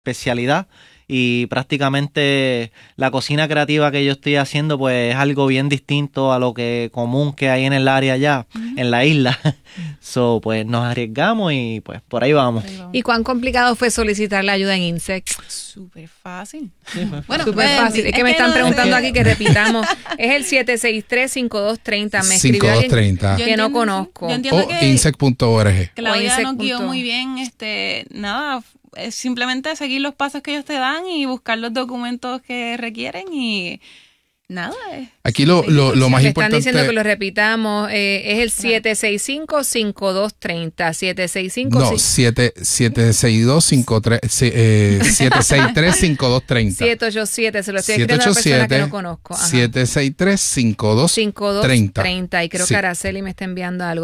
especialidad. Y prácticamente la cocina creativa que yo estoy haciendo pues es algo bien distinto a lo que común que hay en el área allá, en la isla. So, pues nos arriesgamos y pues por ahí vamos. ¿Y cuán complicado fue solicitar la ayuda en INSEC? Súper fácil. Sí, Bueno, súper fácil. Es que me están preguntando aquí que repitamos. Es el 763-5230. Me escribió alguien que no conozco. Yo entiendo que insec.org. Claudia nos guió muy bien. Nada, es simplemente seguir los pasos que ellos te dan y buscar los documentos que requieren y nada. Aquí lo más importante... Están diciendo que lo repitamos. Es el 765-5230. 765... No, 763-5230. 787, se lo estoy escribiendo a una persona que no conozco. 763-5230. Y creo que Araceli me está enviando algo.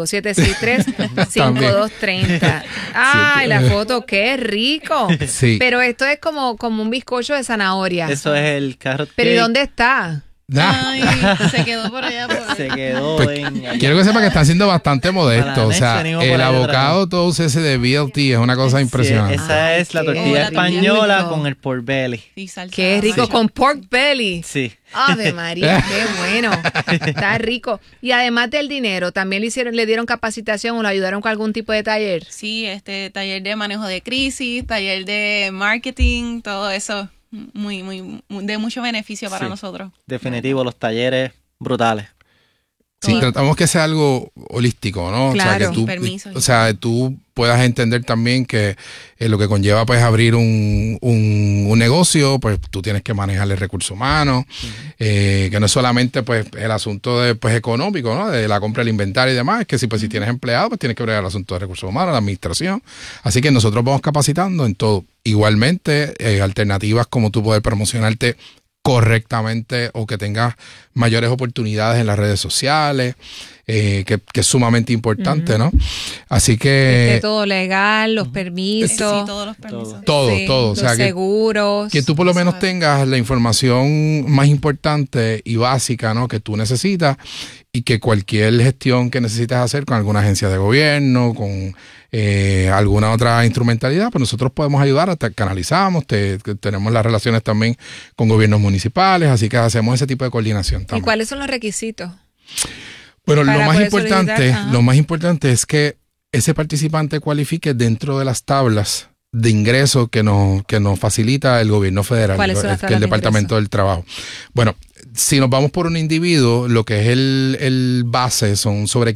763-5230. ¡Ay, la foto! ¡Qué rico! Sí. Pero esto es como un bizcocho de zanahoria. Eso es el carrot cake. ¿Pero y dónde está? Ay, se quedó por allá. Se quedó pues, quiero que sepa que están siendo bastante modestos. O sea, el avocado toast ese de BLT es una cosa impresionante. Esa es la tortilla española con el pork belly. Qué rico, con pork belly. Sí. Ave María, qué bueno. Está rico. Y además del dinero, ¿también le dieron capacitación o lo ayudaron con algún tipo de taller? Sí, taller de manejo de crisis, taller de marketing, todo eso. Muy de mucho beneficio para nosotros. Definitivo, los talleres brutales. Sí, tratamos que sea algo holístico, ¿no? Claro, o sea, tú puedas entender también que lo que conlleva pues abrir un negocio, pues tú tienes que manejar el recurso humano, que no es solamente pues el asunto de pues económico, ¿no? De la compra del inventario y demás, es que si tienes empleado, pues tienes que bregar el asunto de recursos humanos, la administración. Así que nosotros vamos capacitando en todo. Igualmente, alternativas como tú poder promocionarte correctamente o que tengas mayores oportunidades en las redes sociales, que es sumamente importante, ¿no? Así que... todo legal, los permisos. Sí, todos los permisos. Todo. O los sea, seguros. Que tú por lo menos tengas la información más importante y básica, ¿no? Que tú necesitas y que cualquier gestión que necesites hacer con alguna agencia de gobierno, con alguna otra instrumentalidad, pues nosotros podemos ayudar, hasta canalizamos, tenemos las relaciones también con gobiernos municipales, así que hacemos ese tipo de coordinación también. ¿Y cuáles son los requisitos? Bueno, lo más importante es que ese participante cualifique dentro de las tablas de ingreso que nos facilita el gobierno federal, que el Departamento del Trabajo. Bueno, si nos vamos por un individuo, lo que es el base son sobre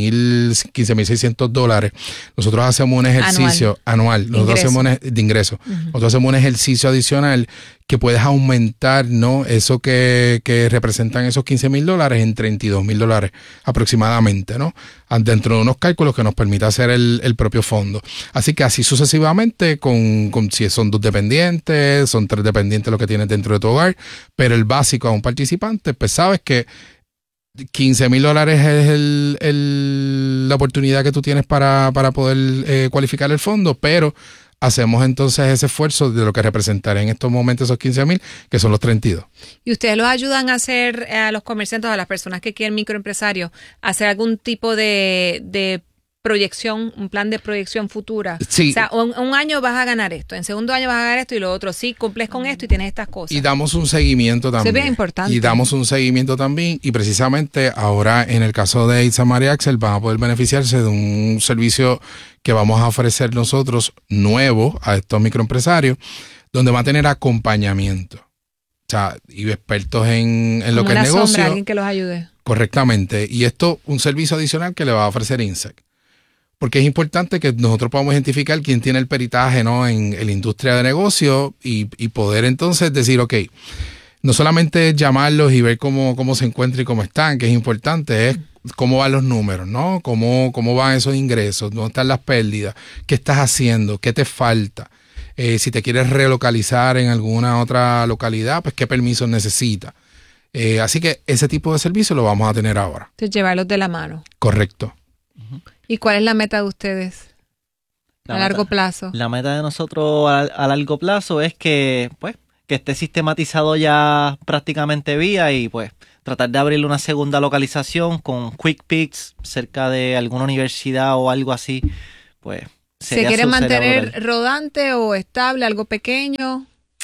$15,600. Nosotros hacemos un ejercicio anual. Nosotros hacemos de ingreso. Nosotros hacemos un ejercicio adicional que puedes aumentar, ¿no? Eso que representan esos $15,000 en $32,000 aproximadamente, ¿no? Dentro de unos cálculos que nos permite hacer el propio fondo. Así que así sucesivamente, con si son 2 dependientes, son 3 dependientes lo que tienes dentro de tu hogar, pero el básico a un participante, pues sabes que $15,000 es la oportunidad que tú tienes para poder cualificar el fondo, pero hacemos entonces ese esfuerzo de lo que representará en estos momentos esos 15,000, que son los 32. ¿Y ustedes los ayudan a hacer, a los comerciantes, a las personas que quieren microempresarios, a hacer algún tipo de proyección, un plan de proyección futura? Sí. O sea, un año vas a ganar esto, en segundo año vas a ganar esto y lo otro. Sí, cumples con esto y tienes estas cosas. Y damos un seguimiento también. Eso es bien importante. Y damos un seguimiento también. Y precisamente ahora, en el caso de Itzamar y Axel, van a poder beneficiarse de un servicio que vamos a ofrecer nosotros nuevo a estos microempresarios, donde va a tener acompañamiento. O sea, y expertos en lo que es negocio. Sombra, alguien que los ayude. Correctamente. Y esto, un servicio adicional que le va a ofrecer INSEC. Porque es importante que nosotros podamos identificar quién tiene el peritaje, ¿no? en la industria de negocio y poder entonces decir, ok, no solamente llamarlos y ver cómo se encuentran y cómo están, que es importante, es cómo van los números, ¿no? Cómo van esos ingresos, dónde están las pérdidas, qué estás haciendo, qué te falta. Si te quieres relocalizar en alguna otra localidad, pues qué permisos necesitas. Así que ese tipo de servicio lo vamos a tener ahora. Entonces, llevarlos de la mano. Correcto. ¿Y cuál es la meta de ustedes a largo plazo? La meta de nosotros a largo plazo es que esté sistematizado ya prácticamente vía y pues tratar de abrirle una segunda localización con quick picks cerca de alguna universidad o algo así, pues ¿Se quiere mantener rodante o estable, algo pequeño?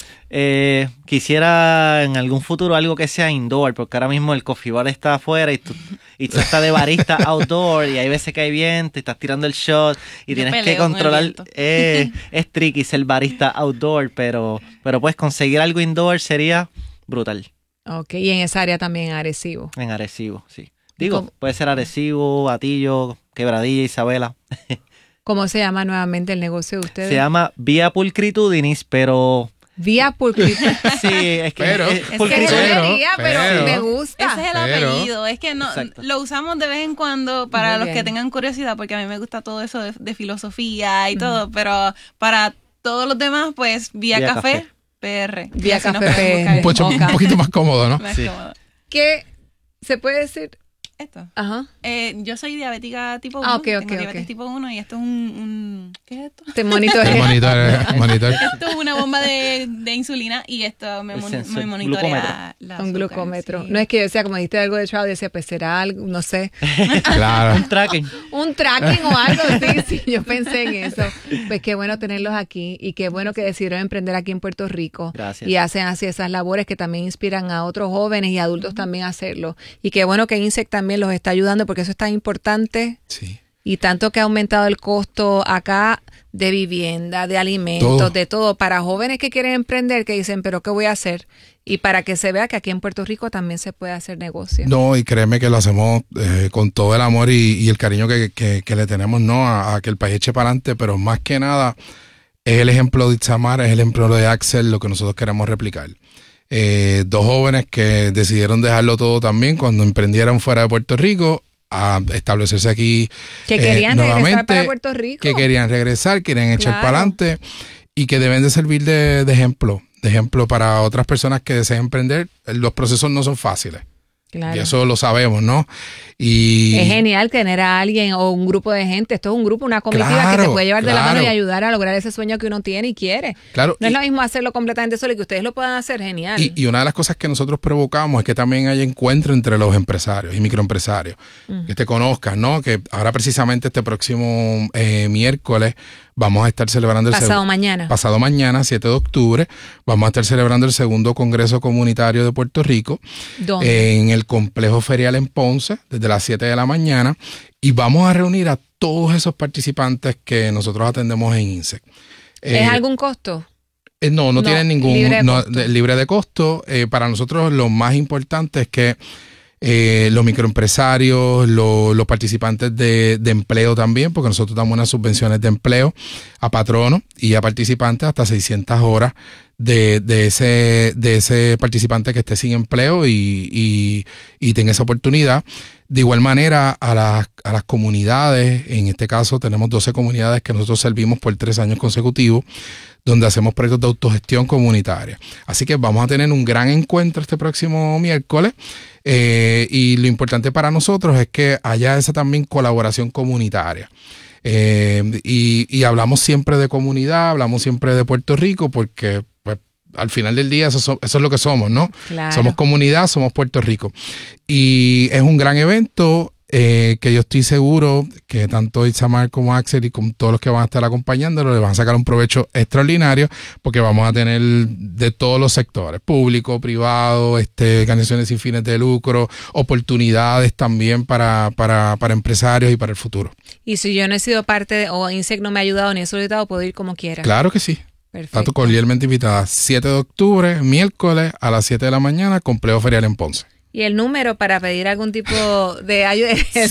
Quisiera en algún futuro algo que sea indoor, porque ahora mismo el coffee bar está afuera y tú estás de barista outdoor y hay veces que hay viento y estás tirando el shot y tienes que controlar. Es tricky ser barista outdoor, pero pues conseguir algo indoor sería brutal. Ok, y en esa área también Arecibo. En Arecibo, sí. Digo, puede ser Arecibo, Atillo, Quebradilla, Isabela. ¿Cómo se llama nuevamente el negocio de ustedes? Se llama Vía Pulcritudinis, pero... Vía Pulcritudinis. Sí, es que pero me gusta. Ese es el apellido. Es que no lo usamos de vez en cuando para los que tengan curiosidad, porque a mí me gusta todo eso de filosofía y todo, pero para todos los demás, pues Vía Café PR. Vía Café PR. Un poquito más cómodo, ¿no? Más cómodo. ¿Qué se puede decir? Esto. Ajá. Yo soy diabética tipo 1. Tengo diabetes tipo 1 y esto es un ¿qué es esto? Te monitor. Esto es una bomba de insulina y esto me monitorea un glucómetro. Sí. No es que yo decía, como dijiste algo de Trout, decía, pues será algo, no sé. Claro. Un tracking. Un tracking o algo, sí, yo pensé en eso. Pues qué bueno tenerlos aquí y qué bueno que decidieron emprender aquí en Puerto Rico. Gracias. Y hacen así esas labores que también inspiran a otros jóvenes y adultos también a hacerlo. Y qué bueno que INSEC también los está ayudando porque eso es tan importante. Sí. Y tanto que ha aumentado el costo acá de vivienda, de alimentos, de todo. Para jóvenes que quieren emprender, que dicen, pero ¿qué voy a hacer? Y para que se vea que aquí en Puerto Rico también se puede hacer negocio. No, y créeme que lo hacemos con todo el amor y el cariño que le tenemos, ¿no? A que el país eche para adelante, pero más que nada es el ejemplo de Itzamar, es el ejemplo de Axel, lo que nosotros queremos replicar. Dos jóvenes que decidieron dejarlo todo también cuando emprendieron fuera de Puerto Rico a establecerse aquí que querían regresar para Puerto Rico, que querían regresar, querían echar para adelante y que deben de servir de ejemplo para otras personas que deseen emprender. Los procesos no son fáciles. Claro. Y eso lo sabemos, ¿no? Y es genial tener a alguien o un grupo de gente. Esto es un grupo, una comitiva que te puede llevar de la mano y ayudar a lograr ese sueño que uno tiene y quiere. Claro. No es lo mismo hacerlo completamente solo y que ustedes lo puedan hacer, genial. Y una de las cosas que nosotros provocamos es que también haya encuentro entre los empresarios y microempresarios. Que te conozcan, ¿no? Que ahora precisamente este próximo miércoles vamos a estar celebrando Pasado mañana, 7 de octubre, vamos a estar celebrando el segundo Congreso Comunitario de Puerto Rico. ¿Dónde? En el Complejo Ferial en Ponce, desde las 7 de la mañana, y vamos a reunir a todos esos participantes que nosotros atendemos en INSEC. ¿Es algún costo? No tienen ningún libre de costo. Para nosotros lo más importante es que los microempresarios, los participantes de empleo también, porque nosotros damos unas subvenciones de empleo a patronos y a participantes hasta 600 horas de ese participante que esté sin empleo y tenga esa oportunidad. De igual manera a las comunidades, en este caso tenemos 12 comunidades que nosotros servimos por 3 años consecutivos, donde hacemos proyectos de autogestión comunitaria. Así que vamos a tener un gran encuentro este próximo miércoles y lo importante para nosotros es que haya esa también colaboración comunitaria. Y hablamos siempre de comunidad, hablamos siempre de Puerto Rico porque pues, al final del día eso es lo que somos, ¿no? Claro. Somos comunidad, somos Puerto Rico. Y es un gran evento que yo estoy seguro que tanto Itzamar como Axel y con todos los que van a estar acompañándolo le van a sacar un provecho extraordinario porque vamos a tener de todos los sectores, público, privado, organizaciones sin fines de lucro, oportunidades también para empresarios y para el futuro. Y si yo no he sido parte o INSEC no me ha ayudado ni he solicitado, puedo ir como quiera. Claro que sí. Perfecto. Está cordialmente invitada. 7 de octubre, miércoles a las 7 de la mañana, Complejo Ferial en Ponce. Y el número para pedir algún tipo de ayuda es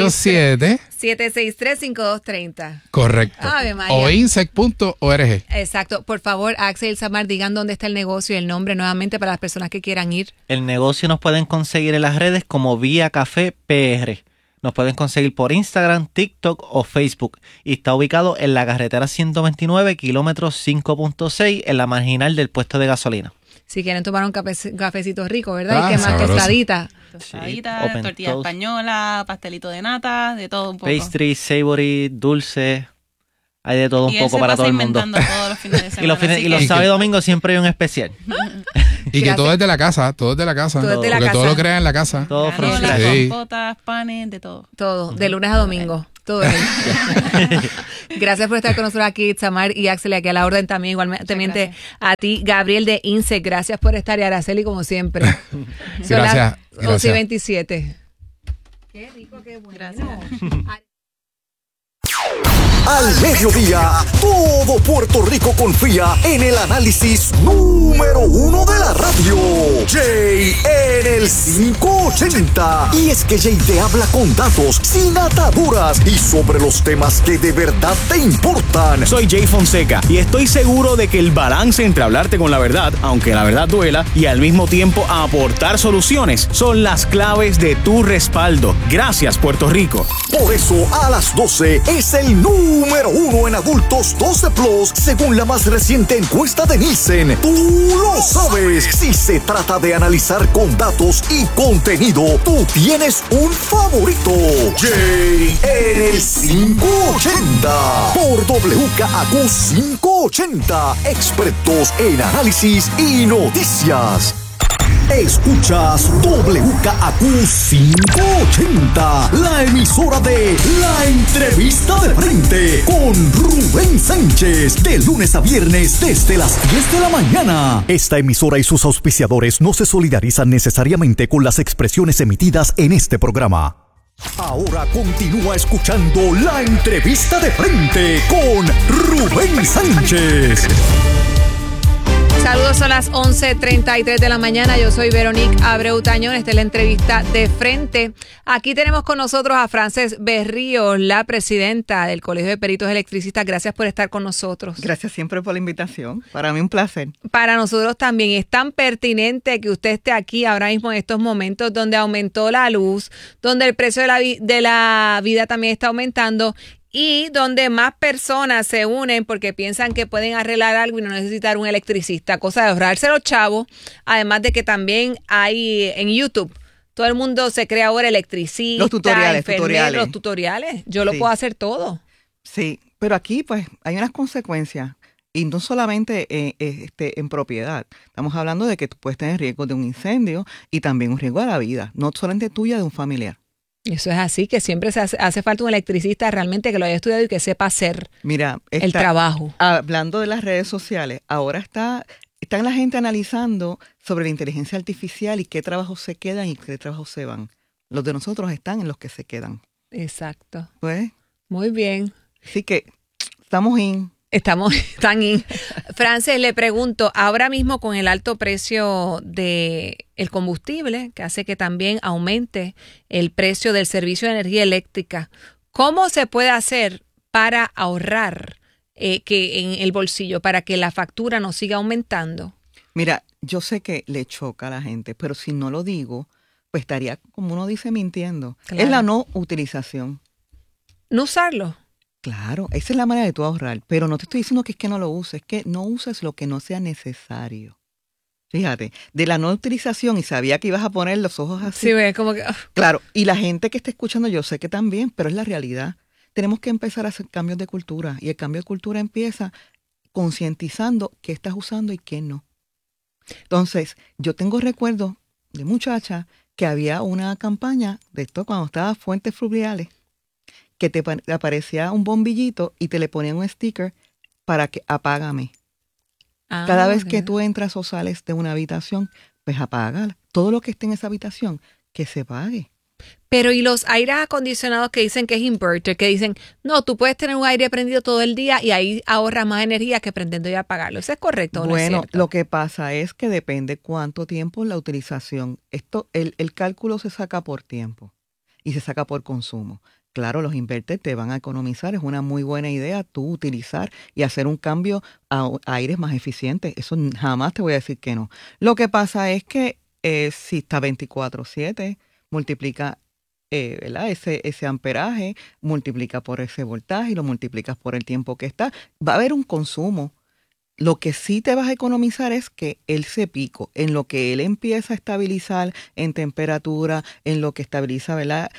763-5230. Correcto. Ave María. O insec.org. Exacto. Por favor, Axel, Itzamar, digan dónde está el negocio y el nombre nuevamente para las personas que quieran ir. El negocio nos pueden conseguir en las redes como Vía Café PR. Nos pueden conseguir por Instagram, TikTok o Facebook. Y está ubicado en la carretera 129, kilómetro 5.6, en la marginal del puesto de gasolina. Si quieren tomar un cafecito rico, ¿verdad? Y que más tostadita. Tostadita, sí, tortilla española, pastelito de nata, de todo un poco. Pastry, savory, dulce. Hay de todo un poco para todo el mundo. Todos los fines de semana, y los sábados y domingos siempre hay un especial. Y que todo es de la casa, todo es de la casa. Porque todo lo crean en la casa. Todo granola, compotas, panes, de todo. Todo, de lunes a domingo. todo es él. Gracias por estar con nosotros aquí, Itzamar y Axel, aquí a la orden también, igualmente a ti, Gabriel de INSE, gracias por estar, y Araceli, como siempre. Son las 11:27. Qué rico, qué bueno. Gracias. Al mediodía, todo Puerto Rico confía en el análisis número 1 de la radio. Jay en el 580. Y es que Jay te habla con datos, sin ataduras y sobre los temas que de verdad te importan. Soy Jay Fonseca y estoy seguro de que el balance entre hablarte con la verdad, aunque la verdad duela, y al mismo tiempo aportar soluciones son las claves de tu respaldo. Gracias, Puerto Rico. Por eso, a las 12 es el número 1 en adultos 12 plus, según la más reciente encuesta de Nielsen. Tú lo sabes. Si se trata de analizar con datos y contenido, tú tienes un favorito. Jay en el 580 por WKAQ 580, expertos en análisis y noticias. Escuchas WKAQ 580, la emisora de La Entrevista de Frente con Rubén Sánchez, de lunes a viernes desde las 10 de la mañana. Esta emisora y sus auspiciadores no se solidarizan necesariamente con las expresiones emitidas en este programa. Ahora continúa escuchando La Entrevista de Frente con Rubén Sánchez. Saludos, son las 11:33 de la mañana. Yo soy Veronique Abreu Tañón. Esta es la entrevista de frente. Aquí tenemos con nosotros a Frances Berríos, la presidenta del Colegio de Peritos Electricistas. Gracias por estar con nosotros. Gracias siempre por la invitación. Para mí un placer. Para nosotros también. Es tan pertinente que usted esté aquí ahora mismo en estos momentos donde aumentó la luz, donde el precio de la vida también está aumentando, y donde más personas se unen porque piensan que pueden arreglar algo y no necesitar un electricista, cosa de ahorrarse los chavos. Además de que también hay en YouTube, todo el mundo se cree ahora electricista, los tutoriales. Yo lo puedo hacer todo. Sí, pero aquí pues hay unas consecuencias. Y no solamente en propiedad. Estamos hablando de que tú puedes tener riesgo de un incendio y también un riesgo a la vida, no solamente tuya, de un familiar. Eso es así, que siempre hace falta un electricista realmente que lo haya estudiado y que sepa hacer el trabajo. Hablando de las redes sociales, ahora están la gente analizando sobre la inteligencia artificial y qué trabajos se quedan y qué trabajos se van. Los de nosotros están en los que se quedan. Exacto. Pues. Muy bien. Así que estamos tan in. Frances, le pregunto, ahora mismo con el alto precio del combustible, que hace que también aumente el precio del servicio de energía eléctrica, ¿cómo se puede hacer para ahorrar que en el bolsillo, para que la factura no siga aumentando? Mira, yo sé que le choca a la gente, pero si no lo digo, pues estaría, como uno dice, mintiendo. Claro. Es la no utilización. No usarlo. Claro, esa es la manera de tú ahorrar, pero no te estoy diciendo que es que no lo uses, es que no uses lo que no sea necesario. Fíjate, de la no utilización, y sabía que ibas a poner los ojos así. Sí, ve, como que... Claro, y la gente que está escuchando, yo sé que también, pero es la realidad. Tenemos que empezar a hacer cambios de cultura, y el cambio de cultura empieza concientizando qué estás usando y qué no. Entonces, yo tengo recuerdos de muchacha que había una campaña de esto cuando estaba Fuentes Fluviales, que te aparecía un bombillito y te le ponían un sticker para que apágame. Cada vez que tú entras o sales de una habitación, pues apágala. Todo lo que esté en esa habitación, que se pague. Pero ¿y los aires acondicionados que dicen que es inverter? Que dicen, no, tú puedes tener un aire prendido todo el día y ahí ahorras más energía que prendiendo y apagarlo. ¿Eso es correcto o no es cierto? Bueno, lo que pasa es que depende cuánto tiempo la utilización. El cálculo se saca por tiempo y se saca por consumo. Claro, los inverters te van a economizar. Es una muy buena idea tú utilizar y hacer un cambio a aires más eficientes. Eso jamás te voy a decir que no. Lo que pasa es que si está 24/7, multiplica ¿verdad? Ese amperaje, multiplica por ese voltaje y lo multiplicas por el tiempo que está. Va a haber un consumo. Lo que sí te vas a economizar es que ese pico, en lo que él empieza a estabilizar en temperatura, en lo que estabiliza, ¿verdad?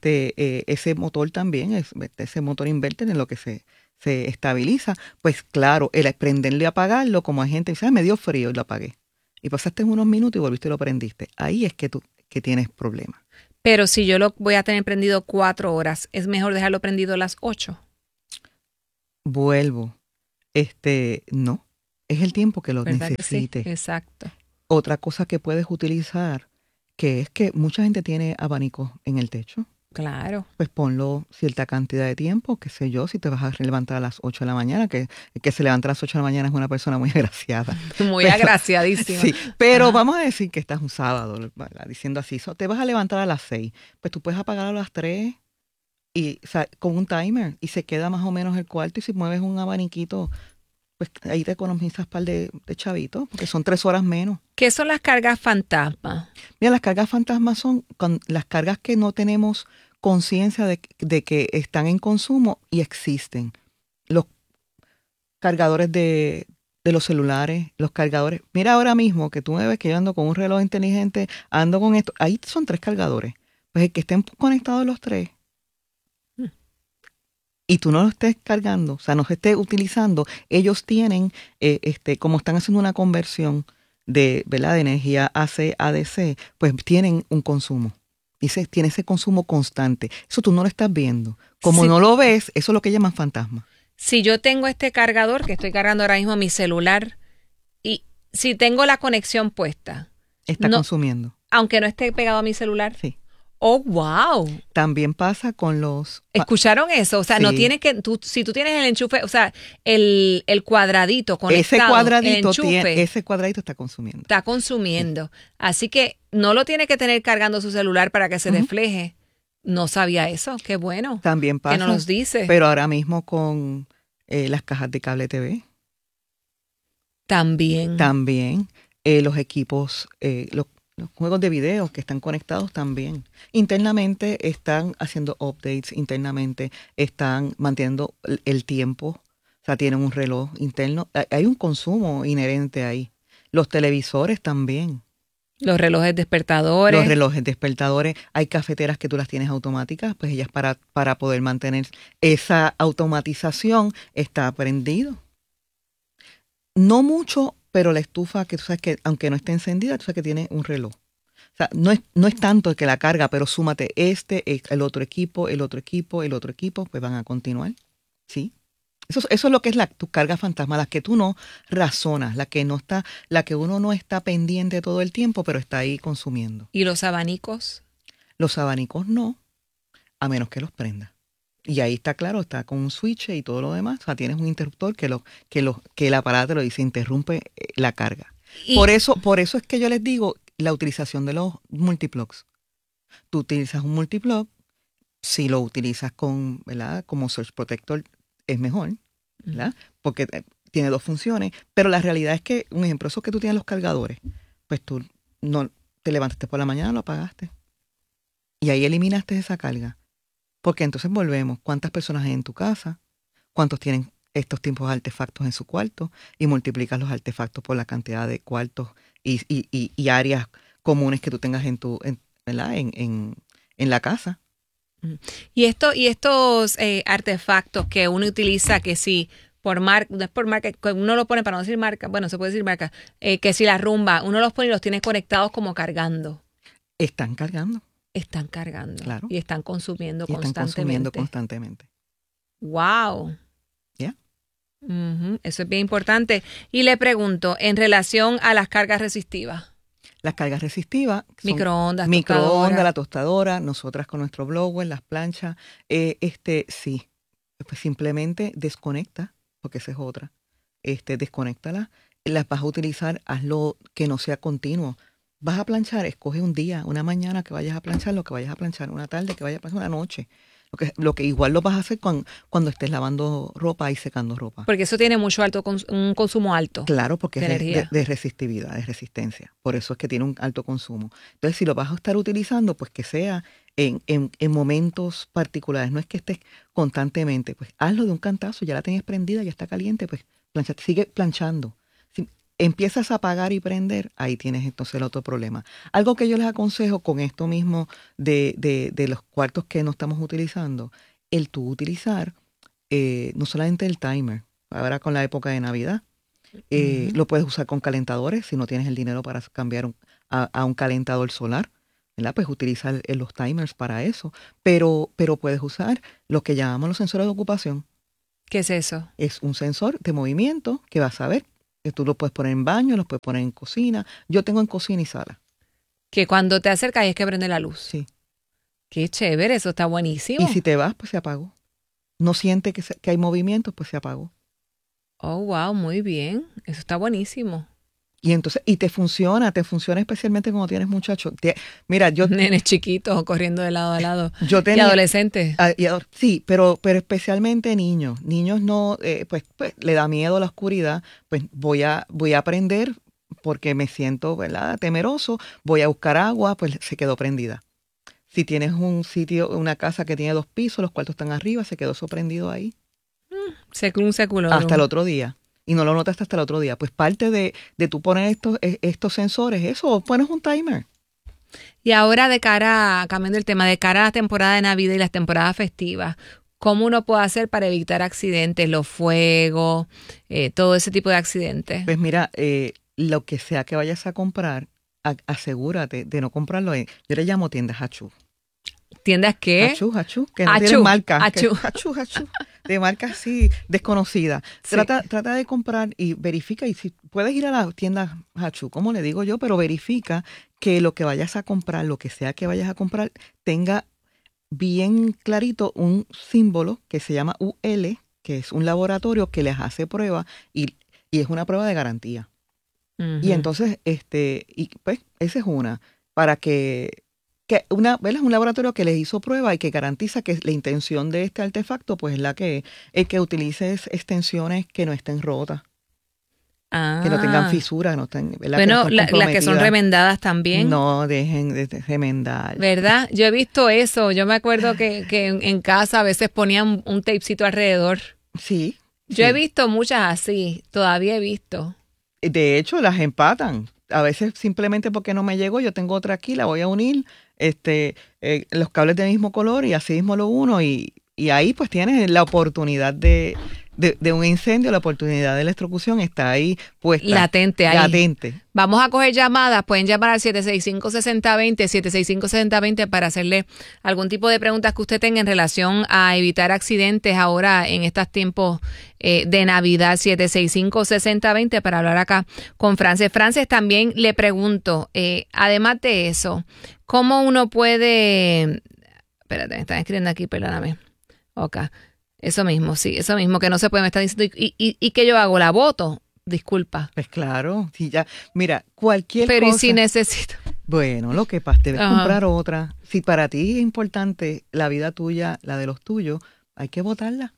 Ese motor también, ese motor inverter en lo que se estabiliza, pues claro, el prenderlo y apagarlo, como hay gente que dice, me dio frío y lo apagué. Y pasaste unos minutos y volviste y lo prendiste. Ahí es que tienes problemas. Pero si yo lo voy a tener prendido 4 horas, ¿es mejor dejarlo prendido a las 8? Vuelvo. No. Es el tiempo que lo necesite. Sí, exacto. Otra cosa que puedes utilizar, que es que mucha gente tiene abanicos en el techo. Claro. Pues ponlo cierta cantidad de tiempo, qué sé yo, si te vas a levantar a las 8 de la mañana, que se levanta a las 8 de la mañana es una persona muy agraciada. Muy agraciadísima. Sí, pero vamos a decir que estás un sábado, diciendo así, te vas a levantar a las 6, pues tú puedes apagar a las 3 y con un timer y se queda más o menos el cuarto y si mueves un abaniquito, pues ahí te economizas un par de chavitos, porque son 3 horas menos. ¿Qué son las cargas fantasma? Mira, las cargas fantasmas son las cargas que no tenemos conciencia de que están en consumo y existen. Los cargadores de los celulares, los cargadores. Mira ahora mismo que tú me ves que yo ando con un reloj inteligente, ando con esto. Ahí son 3 cargadores. Pues el que estén conectados los 3 y tú no lo estés cargando, o sea, no se esté utilizando, ellos tienen, como están haciendo una conversión ¿verdad? De energía AC a DC, pues tienen un consumo. Tiene ese consumo constante. Eso tú no lo estás viendo. Como no lo ves, eso es lo que llaman fantasma. Si yo tengo este cargador, que estoy cargando ahora mismo mi celular, y si tengo la conexión puesta. Está consumiendo. Aunque no esté pegado a mi celular. Sí. ¡Oh, wow! También pasa con los... ¿Escucharon eso? O sea, sí. No tienes que... si tú tienes el enchufe, o sea, el cuadradito conectado, ese cuadradito está consumiendo. Está consumiendo. Sí. Así que no lo tiene que tener cargando su celular para que se refleje. No sabía eso. Qué bueno. También pasa. Que no nos dice. Pero ahora mismo con las cajas de cable TV. También. Los equipos, los juegos de video que están conectados también. Internamente están haciendo updates, internamente están manteniendo el tiempo, o sea, tienen un reloj interno. Hay un consumo inherente ahí. Los televisores también. Los relojes despertadores. Hay cafeteras que tú las tienes automáticas, pues ellas para poder mantener esa automatización está prendido. No mucho, pero la estufa, que tú sabes que aunque no esté encendida, tú sabes que tiene un reloj. O sea, no es tanto el que la carga, pero súmate el otro equipo, pues van a continuar. ¿Sí? Eso es lo que es tu carga fantasma, las que tú no razonas, la que uno no está pendiente todo el tiempo, pero está ahí consumiendo. ¿Y los abanicos? Los abanicos no, a menos que los prenda. Y ahí está claro, está con un switch y todo lo demás. O sea, tienes un interruptor que el aparato lo dice, interrumpe la carga. Por eso es que yo les digo la utilización de los multiplugs. Tú utilizas un multiplug, si lo utilizas ¿verdad? Como Surge Protector es mejor, ¿verdad? Porque tiene 2 funciones, pero la realidad es que, un ejemplo, eso que tú tienes los cargadores, pues tú no te levantaste por la mañana, lo apagaste. Y ahí eliminaste esa carga. Porque entonces volvemos, ¿cuántas personas hay en tu casa? ¿Cuántos tienen estos tipos de artefactos en su cuarto? Y multiplicas los artefactos por la cantidad de cuartos y áreas comunes que tú tengas en la casa. Y estos artefactos que uno utiliza, que si por marca, no es por marca, uno lo pone para no decir marca, bueno, se puede decir marca, que si la rumba, uno los pone y los tiene conectados como cargando. Están cargando. Claro. Y están consumiendo constantemente. ¡Wow! ¿Ya? Eso es bien importante. Y le pregunto, en relación a las cargas resistivas. Las cargas resistivas. Microondas, la tostadora, nosotras con nuestro blower, las planchas. Sí. Pues simplemente desconecta, porque esa es otra. Desconéctala. Las vas a utilizar, hazlo que no sea continuo. Vas a planchar, escoge un día, una mañana que vayas a planchar, lo que vayas a planchar, una tarde que vayas a planchar, una noche. Lo que igual lo vas a hacer cuando estés lavando ropa y secando ropa. Porque eso tiene un consumo alto. Claro, porque es de resistividad, de resistencia. Por eso es que tiene un alto consumo. Entonces, si lo vas a estar utilizando, pues que sea en momentos particulares. No es que estés constantemente, pues hazlo de un cantazo, ya la tienes prendida, ya está caliente, pues planchate, sigue planchando. Empiezas a apagar y prender, ahí tienes entonces el otro problema. Algo que yo les aconsejo con esto mismo de los cuartos que no estamos utilizando, el tú utilizar no solamente el timer, ahora con la época de Navidad, lo puedes usar con calentadores si no tienes el dinero para cambiar a un calentador solar, ¿verdad? Pues utiliza los timers para eso, pero puedes usar lo que llamamos los sensores de ocupación. ¿Qué es eso? Es un sensor de movimiento que vas a ver, que tú lo puedes poner en baño, lo puedes poner en cocina. Yo tengo en cocina y sala. Que cuando te acercas es que prende la luz. Sí. Qué chévere, eso está buenísimo. Y si te vas, pues se apagó. No siente que hay movimiento, pues se apagó. Oh, wow, muy bien. Eso está buenísimo. Y entonces, y te funciona especialmente cuando tienes muchachos. Mira, yo... Nenes chiquitos corriendo de lado a lado. Yo tenía, y adolescentes. Sí, pero especialmente niños. Niños no, pues le da miedo a la oscuridad. Pues voy a prender porque me siento, ¿verdad?, temeroso. Voy a buscar agua, pues se quedó prendida. Si tienes un sitio, una casa que tiene 2 pisos, los cuartos están arriba, se quedó eso prendido ahí. Un secular. Hasta el otro día. Y no lo notaste hasta el otro día. Pues parte de tú poner estos sensores, eso, pones un timer. Y ahora cambiando el tema, de cara a la temporada de Navidad y las temporadas festivas, ¿cómo uno puede hacer para evitar accidentes, los fuegos, todo ese tipo de accidentes? Pues mira, lo que sea que vayas a comprar, asegúrate de no comprarlo yo le llamo tiendas hachú. ¿Tiendas qué? Hachú, que no tienen marca. Hachú. De marca así desconocida. Sí. Trata de comprar y verifica, y si puedes ir a la tienda hachú, como le digo yo, pero verifica que lo que vayas a comprar, lo que sea que vayas a comprar, tenga bien clarito un símbolo que se llama UL, que es un laboratorio que les hace prueba y es una prueba de garantía. Uh-huh. Y entonces, pues, esa es una, para que es un laboratorio que les hizo prueba y que garantiza que la intención de este artefacto pues es la que es que utilices extensiones que no estén rotas, que no tengan fisuras, no estén, ¿verdad? Bueno, que no las que son remendadas también. No dejen de remendar. ¿Verdad? Yo he visto eso. Yo me acuerdo que en casa a veces ponían un tapecito alrededor. Sí. Yo he visto muchas así, todavía he visto. De hecho, las empatan. A veces simplemente porque no me llegó, yo tengo otra aquí, la voy a unir, los cables del mismo color y así mismo lo uno y ahí pues tienes la oportunidad de un incendio, la oportunidad de electrocución está ahí puesta. Latente ahí. Latente. Vamos a coger llamadas, pueden llamar al 765-6020, 765-6020 para hacerle algún tipo de preguntas que usted tenga en relación a evitar accidentes ahora en estos tiempos de Navidad. 765-6020 para hablar acá con Frances. Frances, también le pregunto, además de eso, ¿cómo uno puede... Espérate, me están escribiendo aquí, perdóname. Ok. Eso mismo, sí, eso mismo, que no se puede, me está diciendo, ¿y qué yo hago? ¿La voto? Disculpa. Pues claro, si ya, mira, cualquier cosa. Pero ¿y si necesito? Bueno, lo que pasa, debes comprar otra. Si para ti es importante la vida tuya, la de los tuyos, hay que votarla.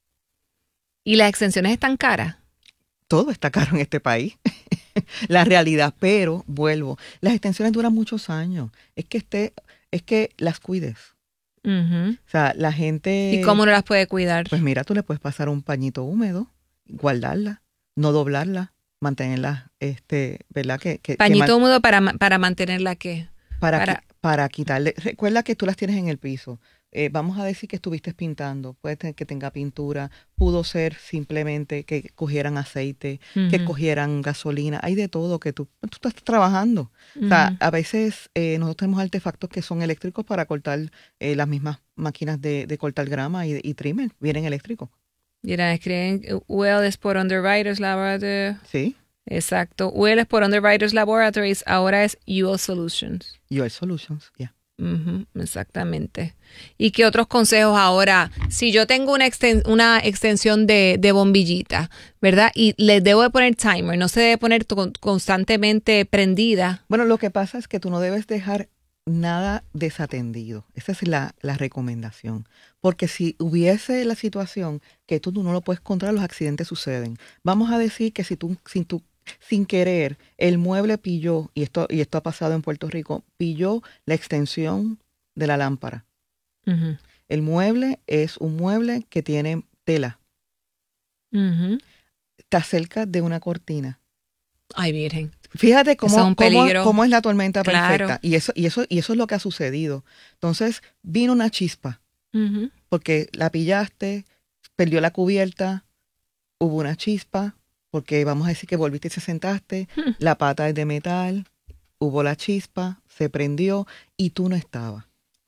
¿Y las extensiones están caras? Todo está caro en este país. La realidad, pero vuelvo, las extensiones duran muchos años. Es que las cuides. Uh-huh. O sea, la gente... ¿Y cómo no las puede cuidar? Pues mira, tú le puedes pasar un pañito húmedo, guardarla, no doblarla, mantenerla, ¿verdad? Pañito húmedo para mantenerla, ¿qué? Para quitarle... Recuerda que tú las tienes en el piso. Vamos a decir que estuviste pintando, puede ser que tenga pintura, pudo ser simplemente que cogieran aceite, uh-huh, que cogieran gasolina, hay de todo que tú estás trabajando. Uh-huh. O sea, a veces nosotros tenemos artefactos que son eléctricos para cortar las mismas máquinas de cortar grama y trimmer, vienen eléctricos. Mira, escriben, UL es por Underwriters Laboratories. Sí. Exacto, UL es por Underwriters Laboratories, ahora es UL Solutions. UL Solutions, ya. Yeah. Uh-huh, exactamente. ¿Y qué otros consejos ahora? Si yo tengo una extensión de bombillita, ¿verdad? Y le debo de poner timer, no se debe poner constantemente prendida. Bueno, lo que pasa es que tú no debes dejar nada desatendido. Esa es la recomendación. Porque si hubiese la situación que tú no lo puedes controlar, los accidentes suceden. Vamos a decir que si tú sin querer, el mueble pilló, y esto ha pasado en Puerto Rico, pilló la extensión de la lámpara. Uh-huh. El mueble es un mueble que tiene tela. Uh-huh. Está cerca de una cortina. Ay, virgen. Fíjate cómo es la tormenta perfecta. Claro. Y eso es lo que ha sucedido. Entonces, vino una chispa. Uh-huh. Porque la pillaste, perdió la cubierta, hubo una chispa, porque vamos a decir que volviste y te sentaste, la pata es de metal, hubo la chispa, se prendió y tú no estabas.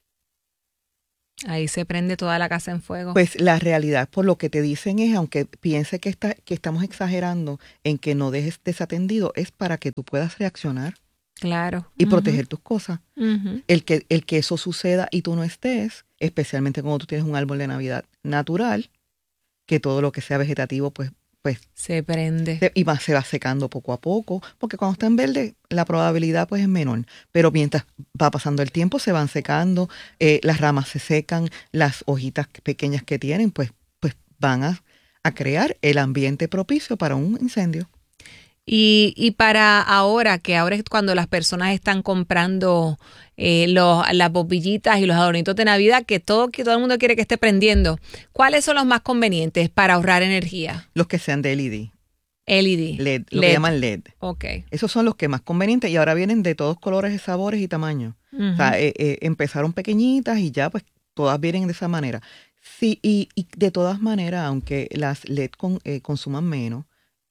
Ahí se prende toda la casa en fuego. Pues la realidad, por lo que te dicen es, aunque piense que estamos exagerando en que no dejes desatendido, es para que tú puedas reaccionar. Claro. Y proteger tus cosas. El que eso suceda y tú no estés, especialmente cuando tú tienes un árbol de Navidad natural, que todo lo que sea vegetativo, pues se prende. Y se va secando poco a poco, porque cuando está en verde la probabilidad pues es menor. Pero mientras va pasando el tiempo se van secando, las ramas se secan, las hojitas pequeñas que tienen pues van a crear el ambiente propicio para un incendio. Y para ahora es cuando las personas están comprando las bombillitas y los adornitos de Navidad, que todo el mundo quiere que esté prendiendo, ¿cuáles son los más convenientes para ahorrar energía? Los que sean de LED. LED. Lo que llaman LED. Okay. Esos son los que más convenientes y ahora vienen de todos colores, sabores y tamaños. O sea, empezaron pequeñitas y ya pues todas vienen de esa manera. Sí, y de todas maneras, aunque las LED consuman menos,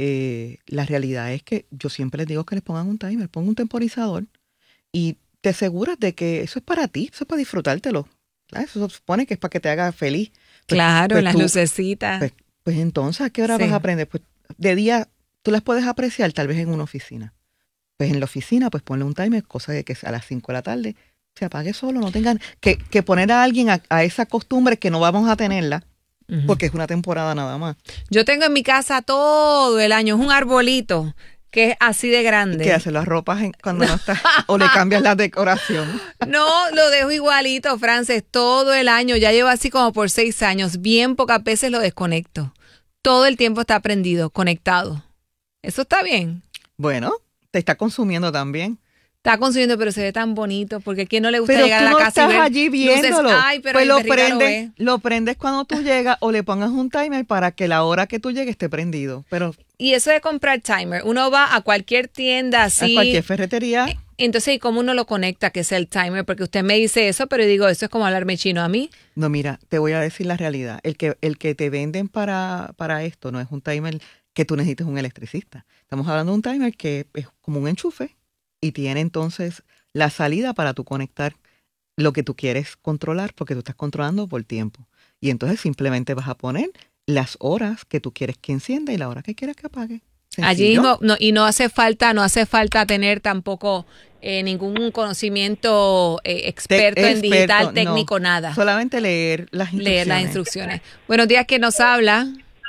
la realidad es que yo siempre les digo que les pongan un timer, pongan un temporizador y te aseguras de que eso es para ti, eso es para disfrutártelo. Eso se supone que es para que te haga feliz. Claro, las lucecitas. Pues entonces, ¿a qué hora vas a aprender? Pues de día tú las puedes apreciar tal vez en una oficina. Pues en la oficina, pues ponle un timer, cosa de que a las 5 de la tarde se apague solo, no tengan que poner a alguien a esa costumbre que no vamos a tenerla. Porque es una temporada nada más. Yo tengo en mi casa todo el año, es un arbolito que es así de grande. ¿Qué hace? ¿Las ropas cuando no está? ¿O le cambias la decoración? No, lo dejo igualito, Frances, todo el año. Ya llevo así como por 6 años. Bien pocas veces lo desconecto. Todo el tiempo está prendido, conectado. ¿Eso está bien? Bueno, te está consumiendo también. Está consumiendo, pero se ve tan bonito, porque a quién no le gusta llegar a la casa y ver estás allí viéndolo. Luces, ay, pero pues lo prendes cuando tú llegas o le pongas un timer para que la hora que tú llegues esté prendido. Pero y eso de comprar timer, uno va a cualquier tienda así. A cualquier ferretería. Entonces, ¿y cómo uno lo conecta que sea el timer? Porque usted me dice eso, pero yo digo, eso es como hablarme chino a mí. No, mira, te voy a decir la realidad. El que te venden para esto no es un timer que tú necesites un electricista. Estamos hablando de un timer que es como un enchufe. Y tiene entonces la salida para tú conectar lo que tú quieres controlar, porque tú estás controlando por tiempo. Y entonces simplemente vas a poner las horas que tú quieres que encienda y la hora que quieres que apague. Sencillo. Allí mismo, y no hace falta tener tampoco ningún conocimiento experto en digital, técnico, nada. Solamente leer las instrucciones. Buenos días, ¿quién nos habla?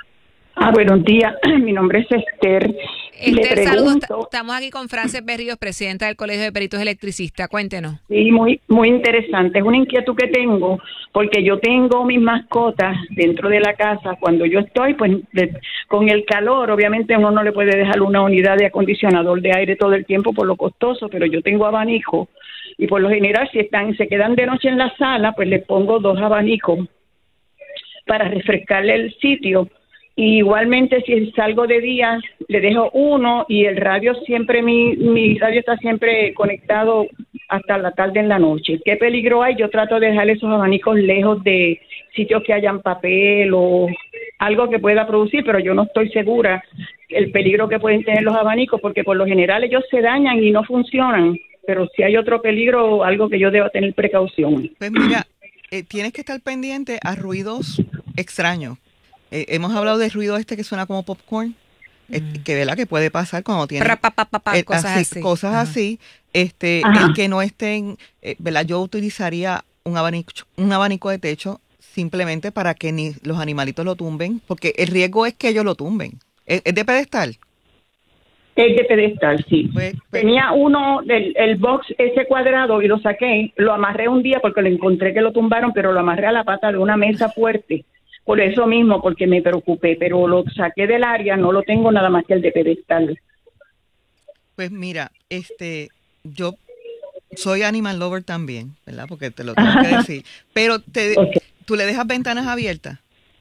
Buenos días, mi nombre es Esther. Esther, saludos. Estamos aquí con Frances Berríos, presidenta del Colegio de Peritos Electricistas. Cuéntenos. Sí, muy interesante. Es una inquietud que tengo, porque yo tengo mis mascotas dentro de la casa. Cuando yo estoy, pues, con el calor, obviamente uno no le puede dejar una unidad de acondicionador de aire todo el tiempo por lo costoso, pero yo tengo abanico y por lo general si se quedan de noche en la sala, pues les pongo 2 abanicos para refrescarle el sitio. Y igualmente si salgo de día le dejo uno y el radio siempre, mi radio está siempre conectado hasta la tarde en la noche. ¿Qué peligro hay? Yo trato de dejar esos abanicos lejos de sitios que hayan papel o algo que pueda producir, pero yo no estoy segura el peligro que pueden tener los abanicos, porque por lo general ellos se dañan y no funcionan, pero si hay otro peligro, algo que yo debo tener precaución. Pues mira, tienes que estar pendiente a ruidos extraños. Hemos hablado del ruido que suena como popcorn, que verdad que puede pasar cuando tiene cosas así. El que no estén, ¿verdad? Yo utilizaría un abanico de techo simplemente para que ni los animalitos lo tumben, porque el riesgo es que ellos lo tumben. ¿Es de pedestal? Es de pedestal, sí. Pues, tenía uno el box ese cuadrado y lo saqué, lo amarré un día porque lo encontré que lo tumbaron, pero lo amarré a la pata de una mesa fuerte. Por eso mismo, porque me preocupé, pero lo saqué del área, no lo tengo nada más que el de pedestal. Pues mira, yo soy animal lover también, ¿verdad? Porque te lo tengo que decir. Pero ¿tú le dejas ventanas abiertas?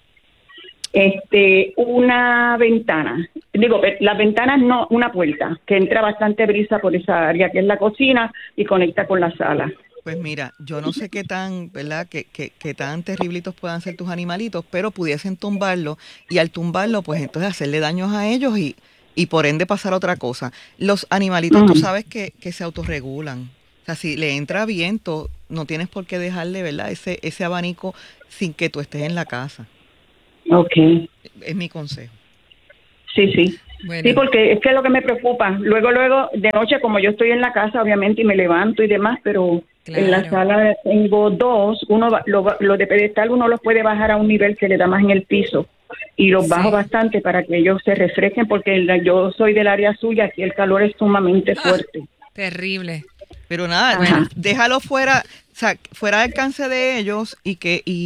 Una ventana. Digo, las ventanas no, una puerta, que entra bastante brisa por esa área, que es la cocina, y conecta con la sala. Pues mira, yo no sé qué tan, ¿verdad? Qué tan terriblitos puedan ser tus animalitos, pero pudiesen tumbarlo y al tumbarlo, pues entonces hacerle daños a ellos y por ende pasar otra cosa. Los animalitos, tú sabes que se autorregulan. O sea, si le entra viento, no tienes por qué dejarle, ¿verdad? Ese abanico sin que tú estés en la casa. Okay. Es mi consejo. Sí. Bueno. Sí, porque es que es lo que me preocupa. Luego, de noche, como yo estoy en la casa, obviamente, y me levanto y demás, pero en la sala tengo dos. Uno, los de pedestal, uno los puede bajar a un nivel que le da más en el piso. Y los bajo bastante para que ellos se refresquen, porque yo soy del área suya, aquí el calor es sumamente fuerte. Terrible. Pero nada, déjalo fuera, o sea, fuera de alcance de ellos y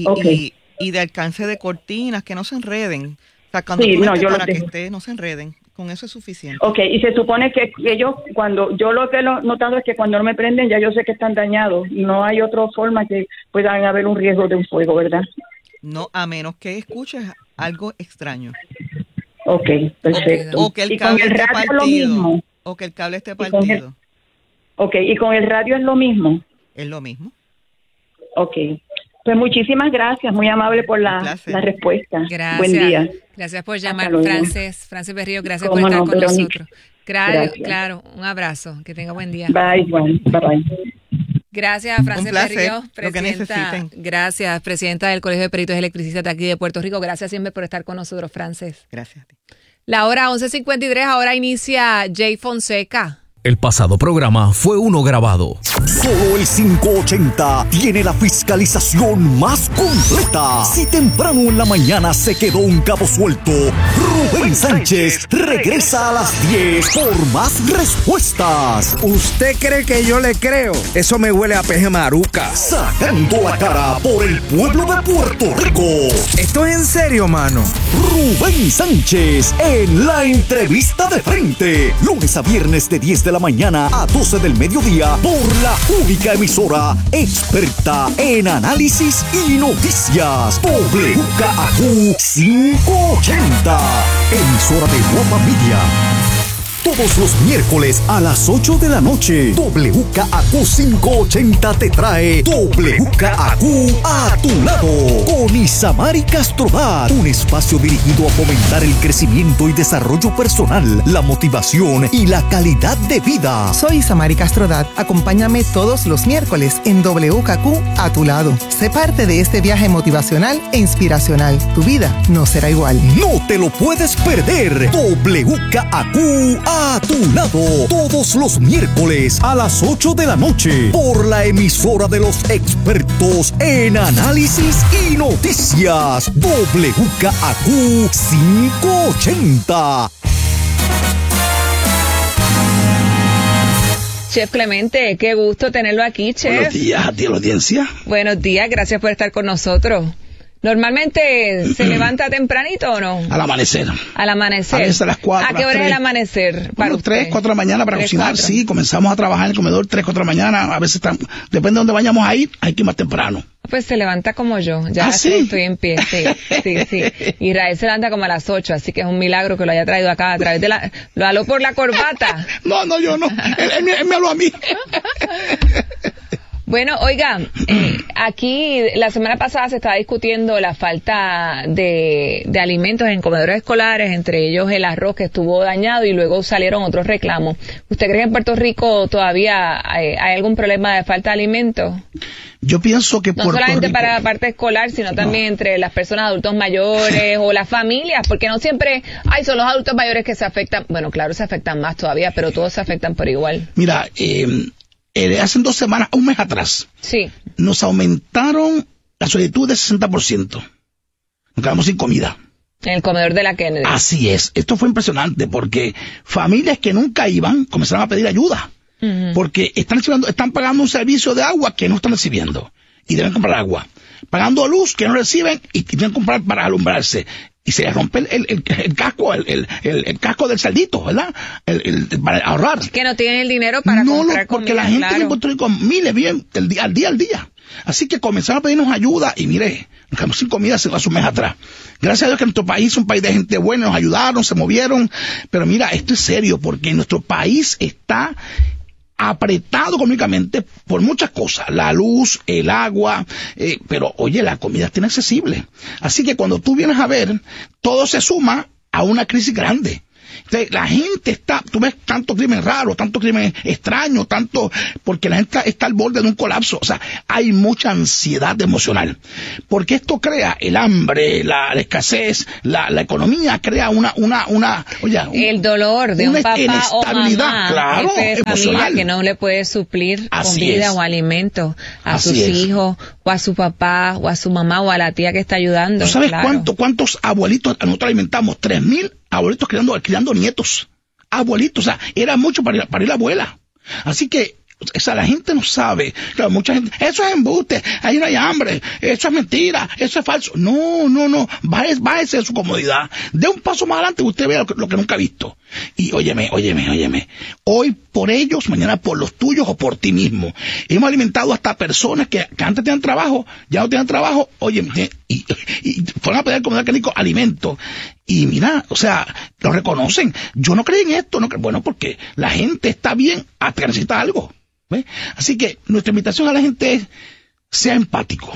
de alcance de cortinas, que no se enreden. O sea, cuando no se enreden. Con eso es suficiente. Okay, y se supone que ellos, yo lo que he notado es que cuando no me prenden, ya yo sé que están dañados. No hay otra forma que puedan haber un riesgo de un fuego, ¿verdad? No, a menos que escuches algo extraño. Okay, perfecto. O que el cable esté partido. O que el cable esté partido. ¿Y con el radio es lo mismo? Es lo mismo. Okay. Pues muchísimas gracias, muy amable por la respuesta. Gracias. Buen día. Gracias por llamar, Frances Berrío, gracias por estar con nosotros. Claro, un abrazo, que tenga buen día. Bye. Gracias, Frances Berrío, presidenta del Colegio de Peritos Electricistas de aquí de Puerto Rico. Gracias siempre por estar con nosotros, Frances. Gracias a ti. La hora 11:53, ahora inicia Jay Fonseca. El pasado programa fue uno grabado. Solo el 580 tiene la fiscalización más completa. Si temprano en la mañana se quedó un cabo suelto, Rubén Sánchez regresa a las 10 por más respuestas. ¿Usted cree que yo le creo? Eso me huele a peje maruca. Sacando la cara por el pueblo de Puerto Rico. ¿Esto es en serio, mano? Rubén Sánchez en la entrevista de frente. Lunes a viernes de 10 de la mañana a 12 del mediodía por la única emisora experta en análisis y noticias. WKAQ 580. Emisora de Guapa Media. Todos los miércoles a las 8 de la noche, WKAQ 580 te trae WKAQ a tu lado con Isamari Castrodat, un espacio dirigido a fomentar el crecimiento y desarrollo personal, la motivación y la calidad de vida. Soy Isamari Castrodat. Acompáñame todos los miércoles en WKAQ a tu lado. Sé parte de este viaje motivacional e inspiracional. Tu vida no será igual. No te lo puedes perder. WKAQ a tu lado, todos los miércoles a las 8 de la noche, por la emisora de los expertos en análisis y noticias, WKAQ 580. Chef Clemente, qué gusto tenerlo aquí, Chef. Buenos días a ti, a la audiencia. Buenos días, gracias por estar con nosotros. ¿Normalmente se levanta tempranito o no? Al amanecer. Al amanecer. A veces a las 4. ¿A qué hora es el amanecer? Bueno, 3, 4 de la mañana para cocinar, 4. Sí. Comenzamos a trabajar en el comedor 3, 4 de la mañana. A veces, depende de dónde vayamos a ir, hay que ir más temprano. Pues se levanta como yo. Ya ¿sí? Estoy en pie, sí. Israel se levanta como a las 8, así que es un milagro que lo haya traído acá a través de lo aló por la corbata. No, yo no. Él me habló a mí. Bueno, oiga, aquí la semana pasada se estaba discutiendo la falta de alimentos en comedores escolares, entre ellos el arroz que estuvo dañado y luego salieron otros reclamos. ¿Usted cree que en Puerto Rico todavía hay algún problema de falta de alimentos? Yo pienso que no solamente para la parte escolar, sino también entre las personas adultos mayores o las familias, porque no siempre son los adultos mayores que se afectan. Bueno, claro, se afectan más todavía, pero todos se afectan por igual. Mira, hace 2 semanas, un mes atrás, sí, nos aumentaron la solicitud de 60%. Nos quedamos sin comida. En el comedor de la Kennedy. Así es. Esto fue impresionante porque familias que nunca iban comenzaron a pedir ayuda. Uh-huh. Porque están pagando un servicio de agua que no están recibiendo. Y deben comprar agua. Pagando luz que no reciben y deben comprar para alumbrarse. Y se les rompe el casco, el casco del cerdito, ¿verdad? Para ahorrar. Que no tienen el dinero para comprar porque comida, la gente claro. en Puerto Rico miles viven al día. Así que comenzaron a pedirnos ayuda y mire, nos quedamos sin comida hace un mes atrás. Gracias a Dios que nuestro país es un país de gente buena, nos ayudaron, se movieron. Pero mira, esto es serio porque nuestro país está apretado económicamente por muchas cosas, la luz, el agua, pero oye, la comida está inaccesible. Así que cuando tú vienes a ver, todo se suma a una crisis grande. Entonces, la gente tú ves tanto crimen raro, tanto crimen extraño, porque la gente está al borde de un colapso. O sea, hay mucha ansiedad emocional. Porque esto crea el hambre, la escasez, la economía crea el dolor de un papá o mamá, claro, jefe de familia que no le puede suplir comida o alimentos a sus hijos, o a su papá, o a su mamá, o a la tía que está ayudando. ¿Tú sabes cuántos abuelitos nosotros alimentamos? 3,000 abuelitos criando nietos. Abuelitos, o sea, era mucho para ir a la abuela. Así que, o sea, la gente no sabe. Claro, mucha gente, eso es embuste, ahí no hay hambre, eso es mentira, eso es falso. No, bájese de su comodidad. De un paso más adelante usted vea lo que nunca ha visto. Y óyeme, hoy por ellos, mañana por los tuyos o por ti mismo. Hemos alimentado hasta personas que antes tenían trabajo, ya no tenían trabajo, óyeme, y fueron a pedir como Nico alimento. Y mira, o sea, lo reconocen. Yo no creí en esto, bueno, porque la gente está bien hasta que necesita algo. ¿Ves? Así que nuestra invitación a la gente es: sea empático,